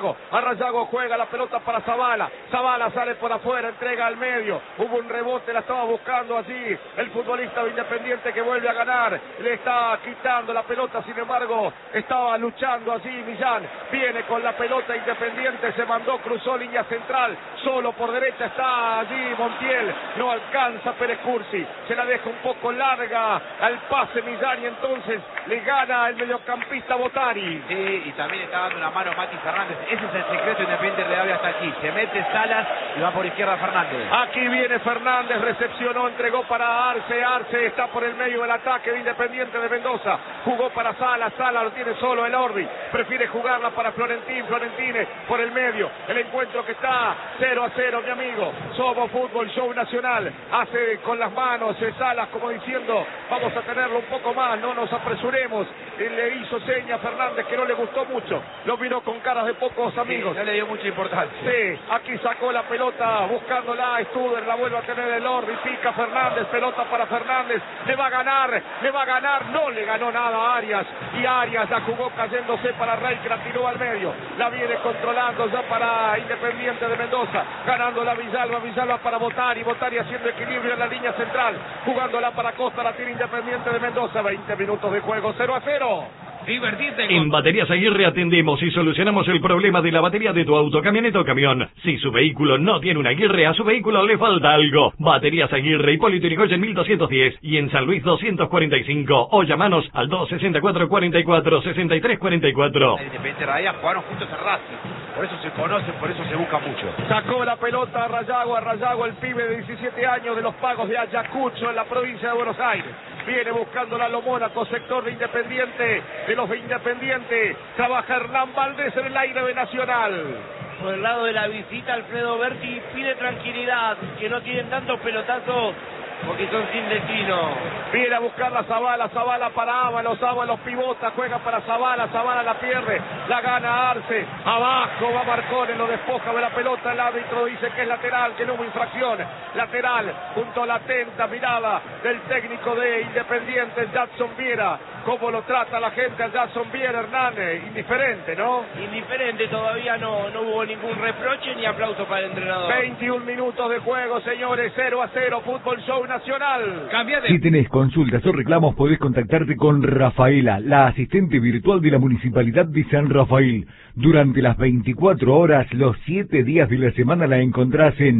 Rayago juega la pelota para Zavala sale por afuera, entrega al medio, hubo un rebote, la estaba buscando allí el futbolista de Independiente que vuelve a ganar, le está quitando la pelota, sin embargo estaba luchando allí Millán, viene con la pelota Independiente, se mandó, cruzó línea central, solo por derecha está allí Montiel, no alcanza Pérez Cursi, se la deja un poco larga al pase Millán y entonces le gana el mediocampista Botari. Sí, y también está dando una mano Mati Fernández, ese es el secreto de Independiente Rivadavia hasta aquí, se mete Salas y va por izquierda Fernández. Aquí viene Fernández, recepcionó, entregó para Arce está por el medio del ataque de Independiente de Mendoza, jugó para Sala lo tiene solo el Orbi, prefiere jugarla para Florentine por el medio, el encuentro que está 0-0, mi amigo, somos Fútbol Show Nacional, hace con las manos Salas como diciendo, vamos a tenerlo un poco más, no nos apresuremos, le hizo seña a Fernández que no le gustó mucho, lo miró con caras de pocos amigos. Sí, no le dio mucha importancia. Sí, aquí sacó la pelota buscándola, Studer la vuelve a tener el Orbi, pica Fernández, pelota para Fernández, le va a ganar, no le ganó nada a Arias, y Arias la jugó cayéndose para Rey, que la tiró al medio, la viene controlando ya para Independiente de Mendoza, ganando la Villalba para Botari haciendo equilibrio en la línea central, jugándola para Costa, la tiene Independiente de Mendoza, 20 minutos de juego, 0-0. Divertirte En Baterías Aguirre atendemos y solucionamos el problema de la batería de tu auto, camioneta o camión. Si su vehículo no tiene una Aguirre, a su vehículo le falta algo. Baterías Aguirre, Hipólito Yrigoyen 1210 y en San Luis 245. O llamanos al 264-44-63-44. Independiente Rivadavia jugaron juntos en Racing, por eso se conocen, por eso se busca mucho. Sacó la pelota a Rayago, el pibe de 17 años de los Pagos de Ayacucho en la provincia de Buenos Aires. Viene buscando la Mónaco, sector de Independiente, de los de Independiente. Trabaja Hernán Valdés en el aire de Nacional. Por el lado de la visita, Alfredo Berti pide tranquilidad, que no tienen tantos pelotazos porque son sin destino. Viene a buscar la Zavala para Ábalos pivota, juega para Zavala la pierde, la gana Arce, abajo va Marcone, lo despoja de la pelota, el árbitro dice que es lateral, que no hubo infracción, lateral, junto a la atenta mirada del técnico de Independiente, Jackson Viera, cómo lo trata la gente a Jackson Viera, Hernández, indiferente, ¿no? Indiferente, todavía no hubo ningún reproche ni aplauso para el entrenador. 21 minutos de juego, señores, 0-0, Fútbol Show Nacional. Si tenés consultas o reclamos, podés contactarte con Rafaela, la asistente virtual de la Municipalidad de San Rafael. Durante las 24 horas, los 7 días de la semana la encontrás en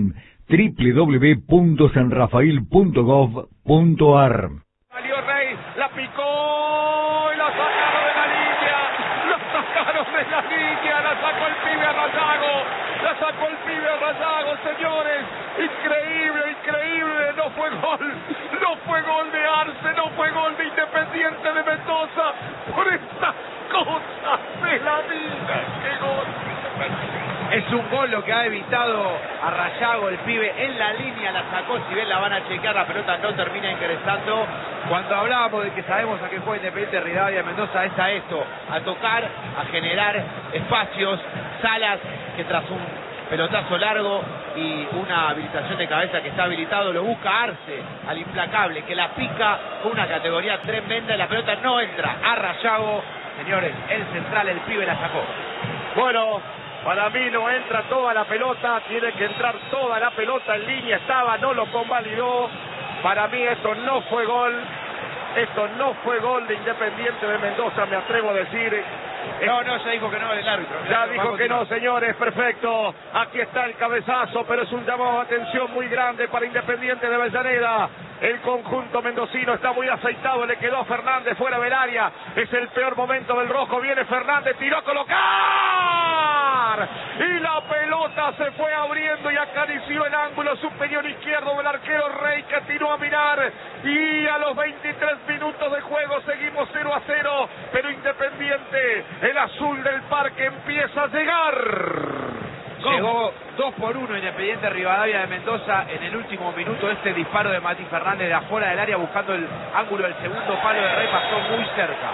www.sanrafael.gov.ar. Salió Rey, la picó y la sacaron de la línea. La sacaron de la línea, la sacó el pibe Arrayago. La sacó el pibe Arrayago, señores. Increíble, increíble. No fue gol. No fue gol de Arce, no fue gol de Independiente de Mendoza. Por estas cosas de la vida. ¡Qué gol! Es un gol lo que ha evitado a Rayago, el pibe en la línea, la sacó, si bien la van a chequear, la pelota no termina ingresando. Cuando hablábamos de que sabemos a qué juega Independiente Rivadavia Mendoza, es a esto, a tocar, a generar espacios. Salas, que tras un pelotazo largo y una habilitación de cabeza que está habilitado, lo busca Arce, al implacable, que la pica con una categoría tremenda y la pelota no entra a Rayago. Señores, el central, el pibe la sacó. Bueno, para mí no entra toda la pelota, tiene que entrar toda la pelota, en línea estaba, no lo convalidó. Para mí esto no fue gol, esto no fue gol de Independiente de Mendoza, me atrevo a decir. No, ya dijo que no el árbitro. Ya dijo que no, señores, perfecto. Aquí está el cabezazo, pero es un llamado de atención muy grande para Independiente de Avellaneda. El conjunto mendocino está muy aceitado, le quedó a Fernández fuera del área. Es el peor momento del rojo, viene Fernández, tiró a colocar. Y la pelota se fue abriendo y acarició el ángulo superior izquierdo del arquero Rey, que tiró a mirar. Y a los 23 minutos de juego seguimos 0-0, pero Independiente, el azul del parque, empieza a llegar. Llegó 2-1 Independiente Rivadavia de Mendoza en el último minuto. Este disparo de Mati Fernández de afuera del área buscando el ángulo del segundo palo de Rey, pasó muy cerca.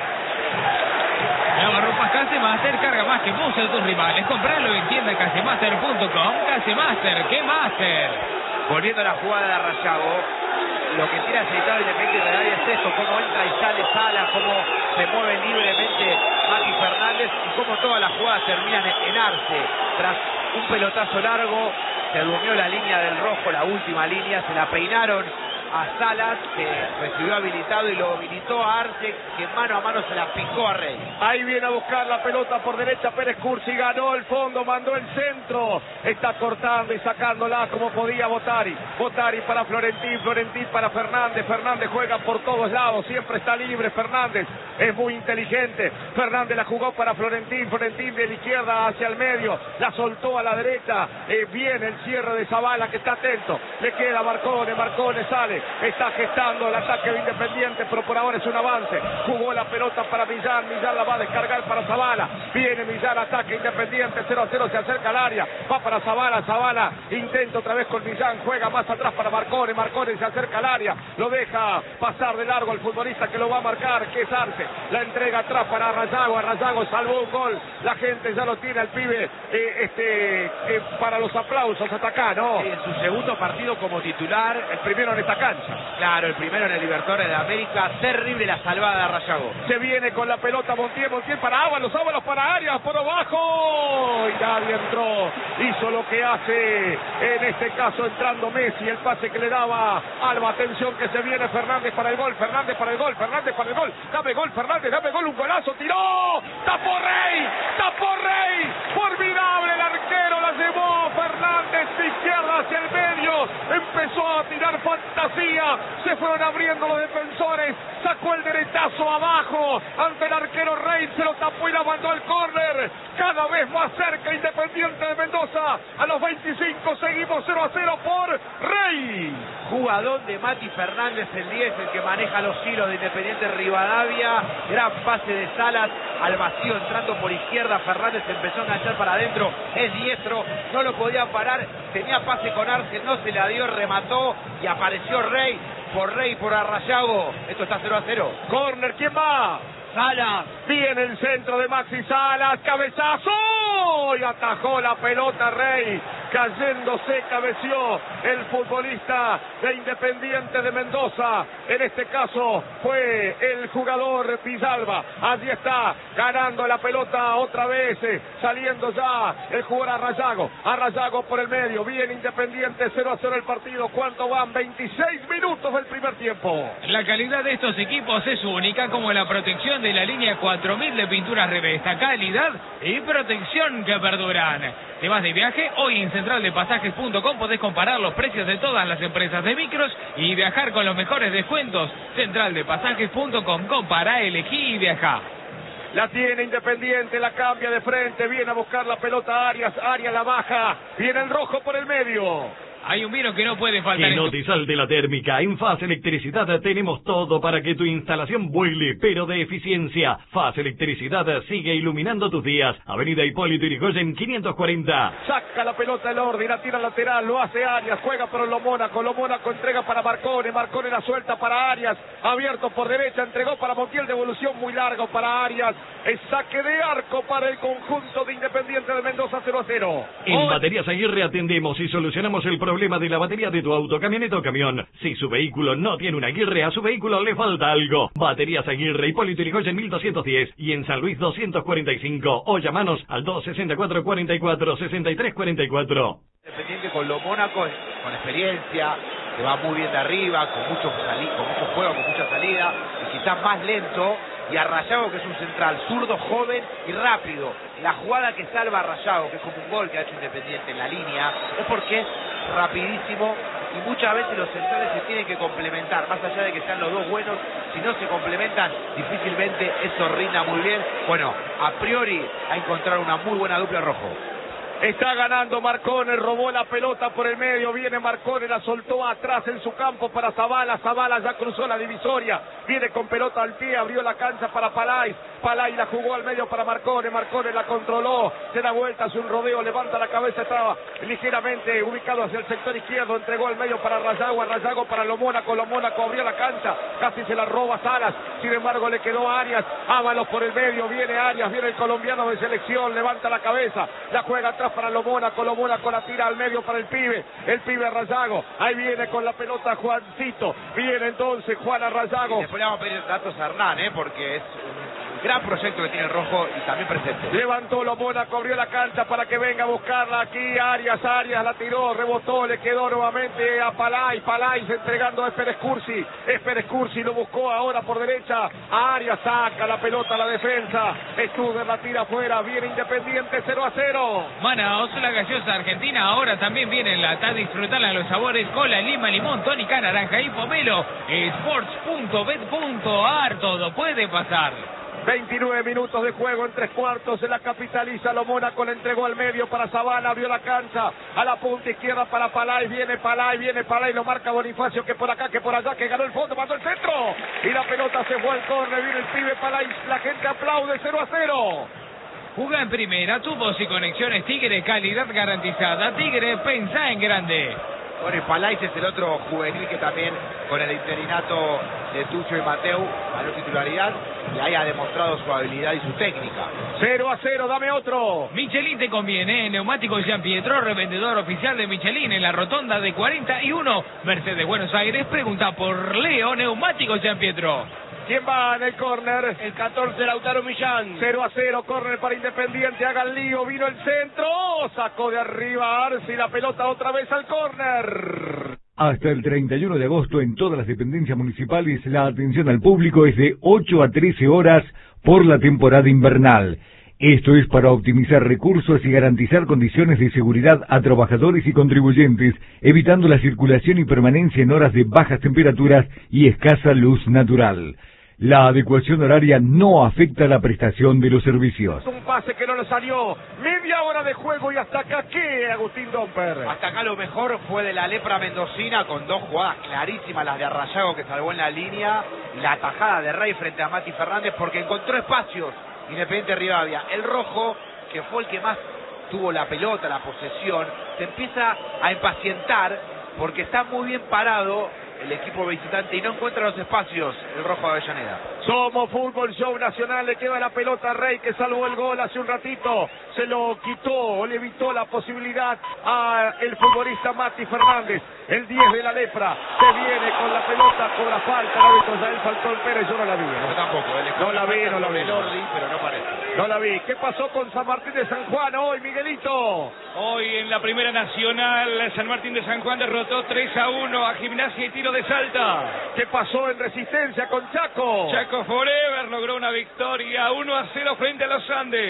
La barropa Casemaster carga más que muchos de tus rivales. Compralo en tienda casemaster.com. Casemaster, ¿qué Master? Volviendo a la jugada de Rayago, lo que tiene aceitado Independiente Rivadavia es esto: cómo entra y sale Sala, cómo se mueve libremente Mati Fernández y cómo todas las jugadas terminan en Arce. Tras un pelotazo largo, se durmió la línea del rojo, la última línea, se la peinaron a Salas, que recibió habilitado y lo habilitó a Arce, que mano a mano se la picó a Rey. Ahí viene a buscar la pelota por derecha Pérez Cursi, ganó el fondo, mandó el centro, está cortando y sacándola como podía Botari. Botari para Florentín, Florentín para Fernández, Fernández juega por todos lados, siempre está libre Fernández, es muy inteligente. Fernández la jugó para Florentín, Florentín de la izquierda hacia el medio, la soltó a la derecha, viene el cierre de Zavala, que está atento, le queda Marcone, Marcone sale, está gestando el ataque de Independiente, pero por ahora es un avance. Jugó la pelota para Millán, Millán la va a descargar para Zavala, viene Millán, ataque Independiente, 0-0, se acerca al área, va para Zavala, Zavala intenta otra vez con Millán, juega más atrás para Marcone, Marcone se acerca al área, lo deja pasar de largo al futbolista que lo va a marcar, que es Arce, la entrega atrás para Rayago, Rayago salvó un gol, la gente ya lo tiene al pibe para los aplausos hasta acá, ¿no? Sí, en su segundo partido como titular, el primero en esta cancha. Claro, el primero en el Libertadores de América. Terrible la salvada de Rayago. Se viene con la pelota Montiel, Montiel para Ábalos, Ábalos para Arias, por abajo. Y nadie entró. Hizo lo que hace en este caso entrando Messi. El pase que le daba Alba. Atención que se viene Fernández para el gol. Fernández para el gol. Fernández para el gol. Dame gol, Fernández. Dame gol. Un golazo. Tiró. Tapó Rey. Tapó Rey. Formidable el arquero. La llevó Fernández de izquierda hacia el medio. Empezó a tirar fantasía. Se fueron abriendo los defensores. Sacó el derechazo abajo ante el arquero Rey. Se lo tapó y la mandó al córner. Cada vez más cerca Independiente de Mendoza. A los 25 seguimos 0-0 por Rey. Jugador de Mati Fernández, el 10, el que maneja los hilos de Independiente Rivadavia. Gran pase de Salas al vacío, entrando por izquierda. Fernández empezó a enganchar para adentro. Es diestro, no lo podía parar. Tenía pase con Arce, no se la dio, remató y apareció Rey. Por Rayago. Esto está 0-0. Corner, ¿quién va? Salas, viene el centro de Maxi Salas, cabezazo y atajó la pelota Rey, cayéndose, cabeció el futbolista de Independiente de Mendoza, en este caso fue el jugador Pizalba, allí está, ganando la pelota otra vez, saliendo ya el jugador a Rayago por el medio, bien Independiente, 0-0 el partido. ¿Cuánto van? 26 minutos del primer tiempo. La calidad de estos equipos es única, como la protección de la línea 4000 de pinturas Revesta, calidad y protección que perduran. ¿Te vas de viaje? Hoy en centraldepasajes.com podés comparar los precios de todas las empresas de micros y viajar con los mejores descuentos. Centraldepasajes.com, compara, elegí y viajá. La tiene Independiente, la cambia de frente, viene a buscar la pelota Arias la baja, viene el rojo por el medio. Hay un vino que no puede faltar. Que no te salte la térmica. En FAS Electricidad tenemos todo para que tu instalación vuele, pero de eficiencia. FAS Electricidad sigue iluminando tus días. Avenida Hipólito Yrigoyen 540. Saca la pelota el Ordi, la tira lateral, lo hace Arias, juega por Lo Mónaco entrega para Marcone la suelta para Arias, abierto por derecha, entregó para Montiel, devolución muy largo para Arias, es saque de arco para el conjunto de Independiente de Mendoza, 0-0. En Baterías Aguirre atendemos y solucionamos el problema de la batería de tu auto, camioneta o camión. Si su vehículo no tiene una Aguirre, a su vehículo le falta algo. Baterías Aguirre, Hipólito Yrigoyen 1210 y en San Luis 245. O llamanos al 264-44-63-44. Independiente con Lo Mónaco, con experiencia, que va muy bien de arriba, con mucho juego, con mucha salida, y quizás más lento, y a Rayago, que es un central zurdo, joven y rápido. La jugada que salva a Rayago, que es como un gol que ha hecho Independiente en la línea, es porque es rapidísimo, y muchas veces los centrales se tienen que complementar, más allá de que sean los dos buenos, si no se complementan, difícilmente eso rinda muy bien. Bueno, a priori a encontrar una muy buena dupla rojo. Está ganando Marcone, robó la pelota por el medio, viene Marcone, la soltó atrás en su campo para Zavala ya cruzó la divisoria, viene con pelota al pie, abrió la cancha para Palay la jugó al medio para Marcone la controló, se da vuelta, hace un rodeo, levanta la cabeza, estaba ligeramente ubicado hacia el sector izquierdo, entregó al medio para Rayago para Lo Mónaco abrió la cancha, casi se la roba Salas, sin embargo le quedó a Arias, Ábalos por el medio, viene Arias, viene el colombiano de selección, levanta la cabeza, la juega atrás para Lo Mónaco la tira al medio para el pibe Rayago, ahí viene con la pelota Juancito, viene entonces Juan a Rayago. Y después le vamos a pedir datos a Hernán, porque es un gran proyecto que tiene el rojo y también presente. Levantó Lo Mónaco, abrió la cancha para que venga a buscarla aquí Arias la tiró, rebotó, le quedó nuevamente a Palay entregando a Esper Cursi lo buscó ahora por derecha a Arias, saca la pelota a la defensa, Studer la tira afuera, viene Independiente 0-0. Manaos, la gaseosa argentina, ahora también viene en lata, disfrutarla en los sabores cola, lima, limón, tónica, naranja y pomelo. Sports.bet.ar, todo puede pasar. 29 minutos de juego en 3/4, se la capitaliza Lo Mónaco, le entregó al medio para Zavala, abrió la cancha, a la punta izquierda para Palay, viene Palay, lo marca Bonifacio, que por acá, que por allá, que ganó el fondo, mandó el centro, y la pelota se fue al córner, viene el pibe Palay, la gente aplaude, 0-0. Jugá en primera, tu voz y conexiones Tigre, calidad garantizada. Tigre, pensá en grande. Bueno, y Palais es el otro juvenil que también con el interinato de Tucho y Mateu ganó titularidad y ahí ha demostrado su habilidad y su técnica. 0-0, dame otro. Michelin te conviene, Neumáticos Gian Pietro, revendedor oficial de Michelin en la rotonda de 41, Mercedes Buenos Aires. Pregunta por Leo, Neumáticos Gian Pietro. ¿Quién va en el córner? El 14, Lautaro Millán. 0-0, córner para Independiente, haga el lío, vino el centro, sacó de arriba Arce y la pelota otra vez al córner. Hasta el 31 de agosto en todas las dependencias municipales la atención al público es de 8 a 13 horas por la temporada invernal. Esto es para optimizar recursos y garantizar condiciones de seguridad a trabajadores y contribuyentes, evitando la circulación y permanencia en horas de bajas temperaturas y escasa luz natural. La adecuación horaria no afecta la prestación de los servicios. Un pase que no le salió, media hora de juego y hasta acá, ¿qué, Agustín Domper? Hasta acá lo mejor fue de la lepra mendocina con dos jugadas clarísimas, las de Rayago que salvó en la línea, y la atajada de Rey frente a Mati Fernández porque encontró espacios. Independiente Rivadavia, el rojo, que fue el que más tuvo la pelota, la posesión, se empieza a impacientar porque está muy bien parado el equipo visitante y no encuentra los espacios el rojo de Avellaneda. Somos Fútbol Show Nacional, le queda la pelota a Rey que salvó el gol hace un ratito, se lo quitó, le evitó la posibilidad a el futbolista Mati Fernández, el 10 de la lepra, se viene con la pelota, cobra falta, el árbitro Yael Falcón Pérez, yo no la vi. Yo tampoco, no la vi. Pero no parece. No la vi. ¿Qué pasó con San Martín de San Juan hoy, Miguelito? Hoy en la Primera Nacional, San Martín de San Juan derrotó 3-1 a Gimnasia y Tiro de Salta. ¿Qué pasó en Resistencia con Chaco? Chaco Forever logró una victoria 1-0 frente a los Andes.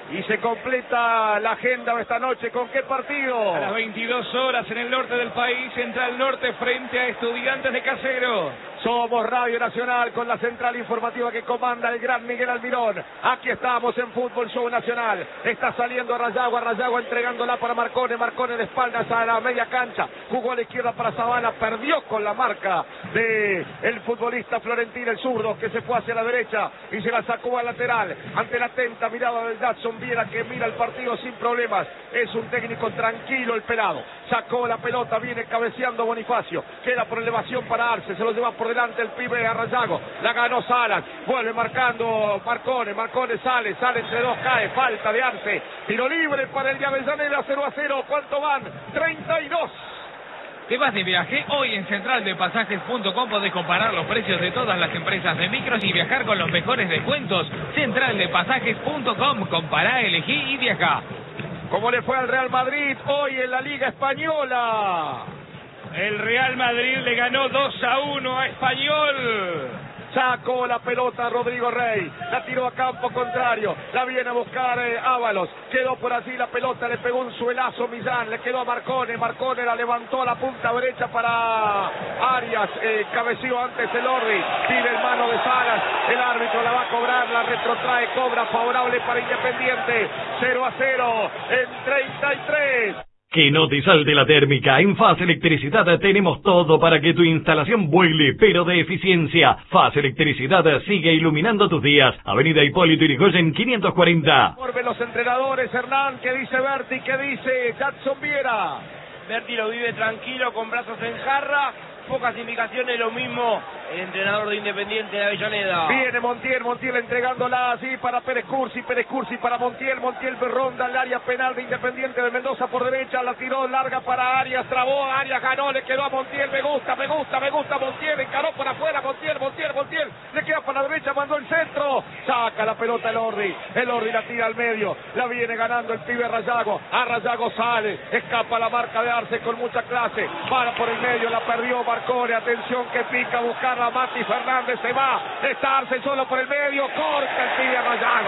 Y se completa la agenda de esta noche. ¿Con qué partido? A las 22 horas en el norte del país, Central Norte frente a Estudiantes de Casero. Somos Radio Nacional con la central informativa que comanda el gran Miguel Almirón. Aquí estamos en Fútbol Show Nacional. Está saliendo Rayago entregándola para Marcone. Marcone de espaldas a la media cancha. Jugó a la izquierda para Zavala. Perdió con la marca de el futbolista Florentino, el zurdo, que se fue hacia la derecha y se la sacó al lateral. Ante la atenta mirada del Jackson Viera, que mira el partido sin problemas. Es un técnico tranquilo el pelado. Sacó la pelota, viene cabeceando Bonifacio. Queda por elevación para Arce. Se lo lleva por delante el pibe a Rayago. La ganó Salas. Vuelve marcando Marcone. Marcone sale entre dos, cae. Falta de Arce. Tiro libre para el de Avellaneda. 0-0. ¿Cuánto van? 32. ¿Te vas de viaje? Hoy en centraldepasajes.com podés comparar los precios de todas las empresas de micros y viajar con los mejores descuentos. Centraldepasajes.com. Compará, elegí y viajá. ¿Cómo le fue al Real Madrid hoy en la Liga Española? El Real Madrid le ganó 2-1 a Español. Sacó la pelota Rodrigo Rey, la tiró a campo contrario, la viene a buscar Ábalos, quedó por allí la pelota, le pegó un suelazo Millán, le quedó a Marcone, Marcone la levantó a la punta derecha para Arias, cabeció antes el Orri, pide el mano de Salas, el árbitro la va a cobrar, la retrotrae, cobra favorable para Independiente, 0-0 en 33. Que no te salte la térmica. En Faz Electricidad tenemos todo para que tu instalación vuele, pero de eficiencia. Faz Electricidad sigue iluminando tus días. Avenida Hipólito Yrigoyen 540. Por los entrenadores, Hernán, ¿qué dice Berti? ¿Qué dice Jackson Viera? Berti lo vive tranquilo, con brazos en jarra. Pocas indicaciones, lo mismo el entrenador de Independiente de Avellaneda. Viene Montiel entregándola así para Pérez Cursi para Montiel ronda el área penal de Independiente de Mendoza por derecha, la tiró larga para Arias, trabó, Arias ganó, le quedó a Montiel, me gusta Montiel, encaró por afuera, Montiel, le queda para la derecha, mandó el centro, saca la pelota el Orri la tira al medio, la viene ganando el pibe Rayago, a Rayago sale, escapa la marca de Arce con mucha clase, para por el medio, la perdió Marcone, atención que pica, buscarla Mati Fernández, se va, está Arce solo por el medio, corta el pibe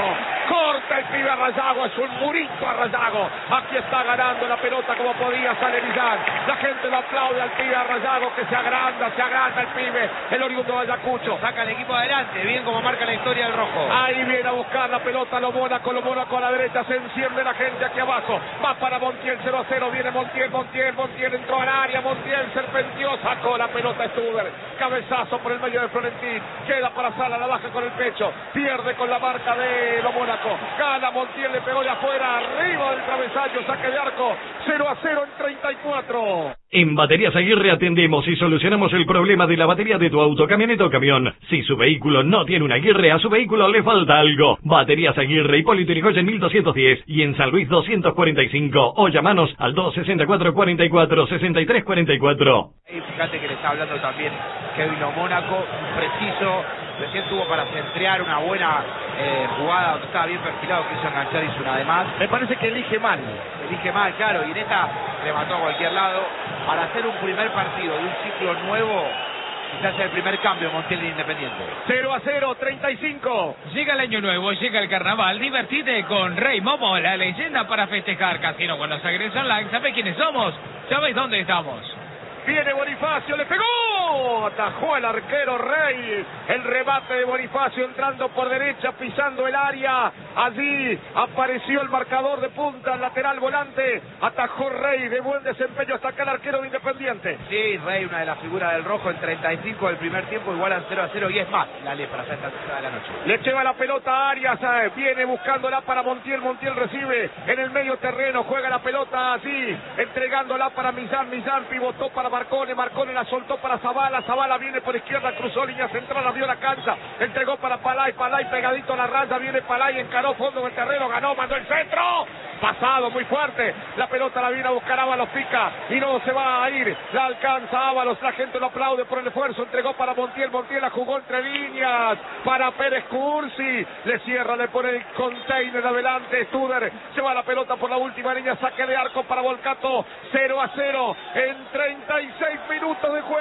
a Rayago, es un murito a Rayago, aquí está ganando la pelota como podía, sale Millán, la gente lo aplaude al pibe a Rayago que se agranda el pibe, el oriundo de Ayacucho, saca el equipo adelante, bien como marca la historia del rojo. Ahí viene a buscar la pelota lo Mónaco a la derecha, se enciende la gente aquí abajo, va para Montiel, 0-0, viene Montiel entró al área, Montiel serpenteó, sacó la pelota Stuber, cabezazo por el medio de Florentín, queda para Sala, la baja con el pecho, pierde con la marca de lo Mónaco, gana Montiel, le pegó de afuera, arriba del travesaño, saque de arco, 0-0 en 34. En Baterías Aguirre atendemos y solucionamos el problema de la batería de tu auto, camioneta o camión. Si su vehículo no tiene una Aguirre, a su vehículo le falta algo. Baterías Aguirre, Hipólito Yrigoyen 1210 y en San Luis 245. O llamanos al 264-44-6344. Y fíjate que le está hablando también Kevin Lo Mónaco, preciso, recién tuvo para centrear una buena jugada donde estaba bien perfilado, quiso enganchar y hizo una de más. Me parece que elige mal, claro, y en esta remató a cualquier lado. Para hacer un primer partido de un ciclo nuevo, quizás el primer cambio Montiel de Independiente. 0-0, 35. Llega el año nuevo, llega el carnaval, divertite con Rey Momo, la leyenda para festejar. Casino Buenos Aires Online, ¿sabés quiénes somos? ¿Sabés dónde estamos? Viene Bonifacio, le pegó, atajó el arquero Rey, el remate de Bonifacio entrando por derecha, pisando el área, allí apareció el marcador de punta, el lateral volante, atajó Rey, de buen desempeño hasta acá el arquero de Independiente. Sí, Rey, una de las figuras del rojo en 35 del primer tiempo, igualan 0-0 y es más, la lepra, hasta esta hora de la noche. Le lleva la pelota a Arias, viene buscándola para Montiel recibe en el medio terreno, juega la pelota allí, entregándola para Millán pivotó para Marcone la soltó para Zavala viene por izquierda, cruzó línea central, abrió la cancha, entregó para Palay pegadito a la raya, viene Palay, encaró fondo del terreno, ganó, mandó el centro, pasado muy fuerte, la pelota la viene a buscar Ábalos, pica y no se va a ir, la alcanza Ábalos, la gente lo aplaude por el esfuerzo, entregó para Montiel la jugó entre líneas, para Pérez Cursi, le cierra, le pone el container adelante, Studer, se va la pelota por la última línea, saque de arco para Volcato, 0-0 en 36 minutos de juego,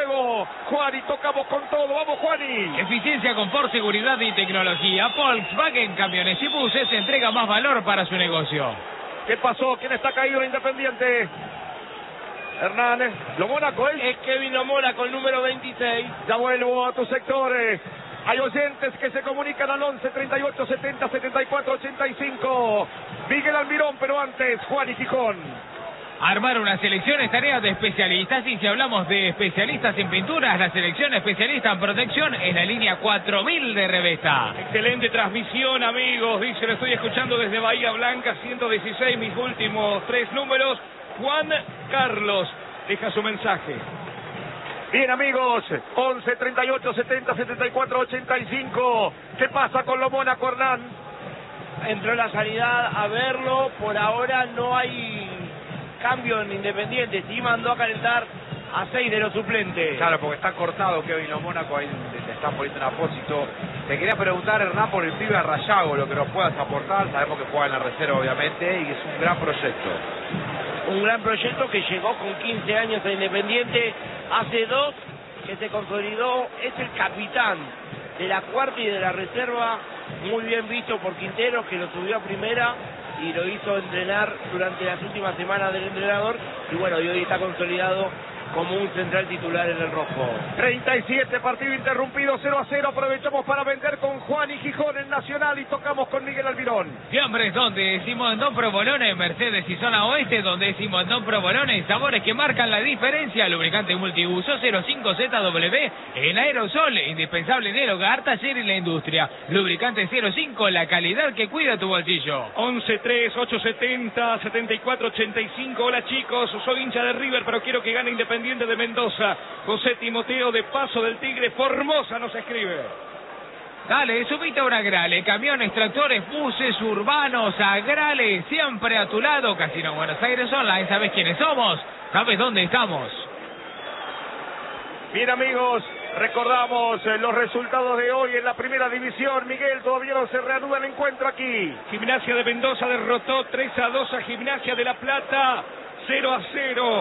1. Juani, tocamos con todo. Vamos, Juani. Eficiencia, confort, seguridad y tecnología. Volkswagen Camiones y Buses entrega más valor para su negocio. ¿Qué pasó? ¿Quién está caído en Independiente? Hernández. Lo Mónaco es Kevin Lo Mónaco, el número 26. Ya vuelvo a tus sectores. Hay oyentes que se comunican al 11 38 70 74 85. Miguel Almirón, pero antes Juan y Gijón. Armar una selección es tarea de especialistas, y si hablamos de especialistas en pinturas, la selección especialista en protección es la línea 4000 de Revesta. Excelente transmisión, amigos. Dice, lo estoy escuchando desde Bahía Blanca, 116, mis últimos 3 números. Juan Carlos deja su mensaje. Bien, amigos, 11 38 70 74 85. ¿Qué pasa con Lo Mónaco, Hernán? Entró la sanidad a verlo. Por ahora no hay cambio en Independiente. Sí mandó a calentar a 6 de los suplentes. Claro, porque está cortado Kevin Lo Mónaco, ahí te están poniendo en apósito. Te quería preguntar, Hernán, por el pibe Rayago, lo que nos puedas aportar. Sabemos que juega en la reserva, obviamente, y que es un gran proyecto. Un gran proyecto que llegó con 15 años a Independiente, hace 2 que se consolidó, es el capitán de la cuarta y de la reserva, muy bien visto por Quinteros, que lo subió a primera y lo hizo entrenar durante las últimas semanas del entrenador, y bueno, y hoy está consolidado como un central titular en el rojo. 37, partido interrumpido, 0-0. Aprovechamos para vender con Juan y Gijón en Nacional y tocamos con Miguel Almirón. Fiambres donde Simondón Provolone, Mercedes y Zona Oeste donde Simondón Provolone, sabores que marcan la diferencia. Lubricante multiuso 05ZW en aerosol, indispensable en el hogar, taller y la industria. Lubricante 05, la calidad que cuida tu bolsillo. 11-3-870-7485. Hola chicos, soy hincha de River, pero quiero que gane Independiente de Mendoza. José Timoteo de Paso del Tigre, Formosa, nos escribe. Dale, subite a una Agrale, camiones, tractores, buses urbanos, Agrale, siempre a tu lado. Casino Buenos Aires Online, ¿sabes quiénes somos? ¿Sabes dónde estamos? Bien, amigos, recordamos los resultados de hoy en la primera división. Miguel, todavía no se reanuda el encuentro aquí. Gimnasia de Mendoza derrotó 3-2 a Gimnasia de La Plata, 0-0.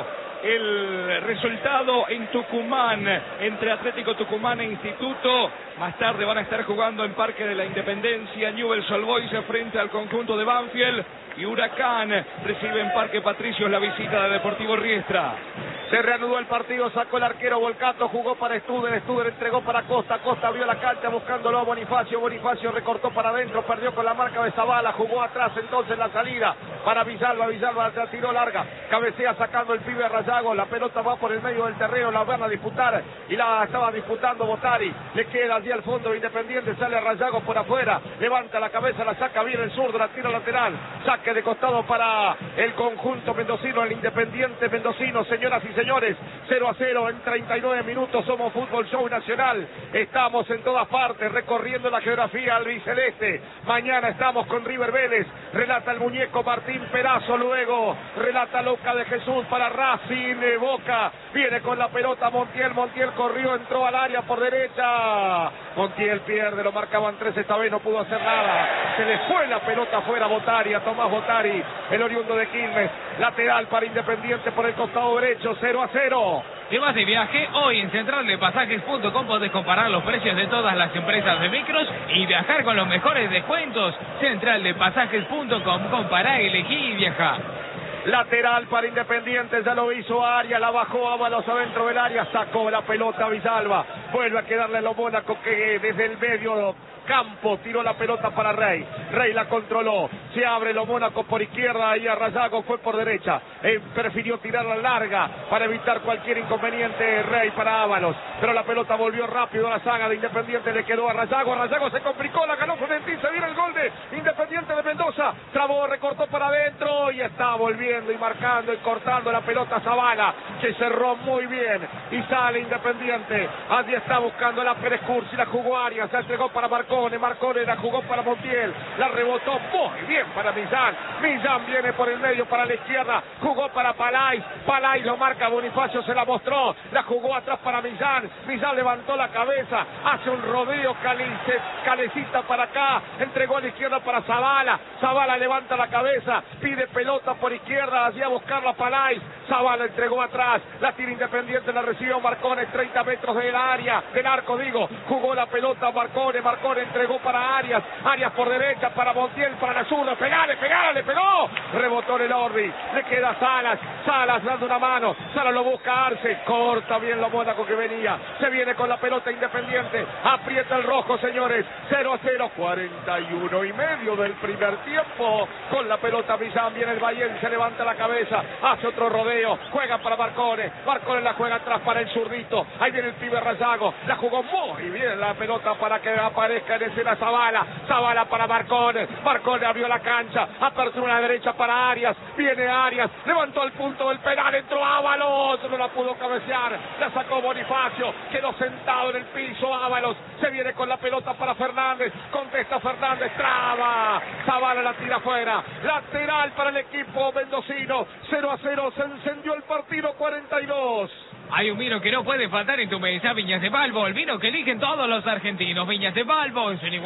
El resultado en Tucumán, entre Atlético Tucumán e Instituto. Más tarde van a estar jugando en Parque de la Independencia Newell's Old Boys frente al conjunto de Banfield, y Huracán recibe en Parque Patricios la visita de Deportivo Riestra. Se reanudó el partido, sacó el arquero Volcato, jugó para Studer, Studer entregó para Costa, Costa abrió la cancha buscándolo a Bonifacio, Bonifacio recortó para adentro, perdió con la marca de Zavala, jugó atrás entonces la salida para Villalba, Villalba la tiró larga, cabecea sacando el pibe Rayago, la pelota va por el medio del terreno, la van a disputar y la estaba disputando Botari, le queda allí al fondo Independiente, sale Rayago por afuera, levanta la cabeza, la saca bien el zurdo, la tira lateral, saque de costado para el conjunto mendocino, el Independiente mendocino, señoras y señores, 0-0 en 39 minutos, somos Fútbol Show Nacional, estamos en todas partes, recorriendo la geografía albiceleste, mañana estamos con River Vélez, relata el muñeco Martín Perazo, luego relata Luca de Jesús para Racing, Boca, viene con la pelota Montiel, Montiel corrió, entró al área por derecha, Montiel pierde, lo marcaban 3, esta vez no pudo hacer nada, se le fue la pelota fuera Botari, a Tomás Botari, el oriundo de Quilmes, lateral para Independiente por el costado derecho, 0-0. ¿Te vas de viaje? Hoy en centraldepasajes.com podés comparar los precios de todas las empresas de micros y viajar con los mejores descuentos. Centraldepasajes.com, compará, elegí y viajá. Lateral para Independiente, ya lo hizo Arias, la bajó Ábalos adentro del área, sacó la pelota Villalba, vuelve a quedarle a Lo Mónaco que desde el medio campo tiró la pelota para Rey, Rey la controló, se abre Lo Mónaco por izquierda y a Rayago fue por derecha, prefirió tirarla larga para evitar cualquier inconveniente Rey para Ábalos, pero la pelota volvió rápido a la saga de Independiente, le quedó a Rayago se complicó, la ganó Florentín, se viene el gol de Independiente de Mendoza, trabó, recortó para adentro y está volviendo y marcando y cortando la pelota Zavala, que cerró muy bien y sale Independiente, allí está buscando la Pérez Cursi, la jugó Arias, se entregó para Marcó Marcone la jugó para Montiel, la rebotó muy bien para Millán. Millán viene por el medio para la izquierda, jugó para Palay lo marca Bonifacio, se la mostró, la jugó atrás para Millán levantó la cabeza, hace un rodeo, Calecita para acá, entregó a la izquierda para Zavala levanta la cabeza, pide pelota por izquierda, hacía buscarla Palay, Zavala entregó atrás, la tira Independiente, la recibió Marcone, 30 metros del área, del arco jugó la pelota Marcone entregó para Arias por derecha, para Montiel, para la zurda, pegale, le pegó, rebotó en el Orri, le queda Salas dando una mano, Salas lo busca Arce, corta bien lo Mónaco que venía, se viene con la pelota Independiente, aprieta el rojo señores, 0-0, 41 y medio del primer tiempo, con la pelota Millán, viene el Bayern, se levanta la cabeza, hace otro rodeo, juega para Marcone la juega atrás para el zurdito, ahí viene el pibe Rayago, la jugó muy bien la pelota para que aparezca en escena Zavala para Marcone abrió la cancha, apertura a la derecha para Arias, viene Arias, levantó el punto del penal, entró Ábalos, no la pudo cabecear, la sacó Bonifacio, quedó sentado en el piso Ábalos, se viene con la pelota para Fernández, contesta Fernández, traba, Zavala la tira afuera, lateral para el equipo mendocino, 0-0, se encendió el partido, 42. Hay un vino que no puede faltar en tu mesa, Viñas de Balbo, el vino que eligen todos los argentinos. Viñas de Balbo, es un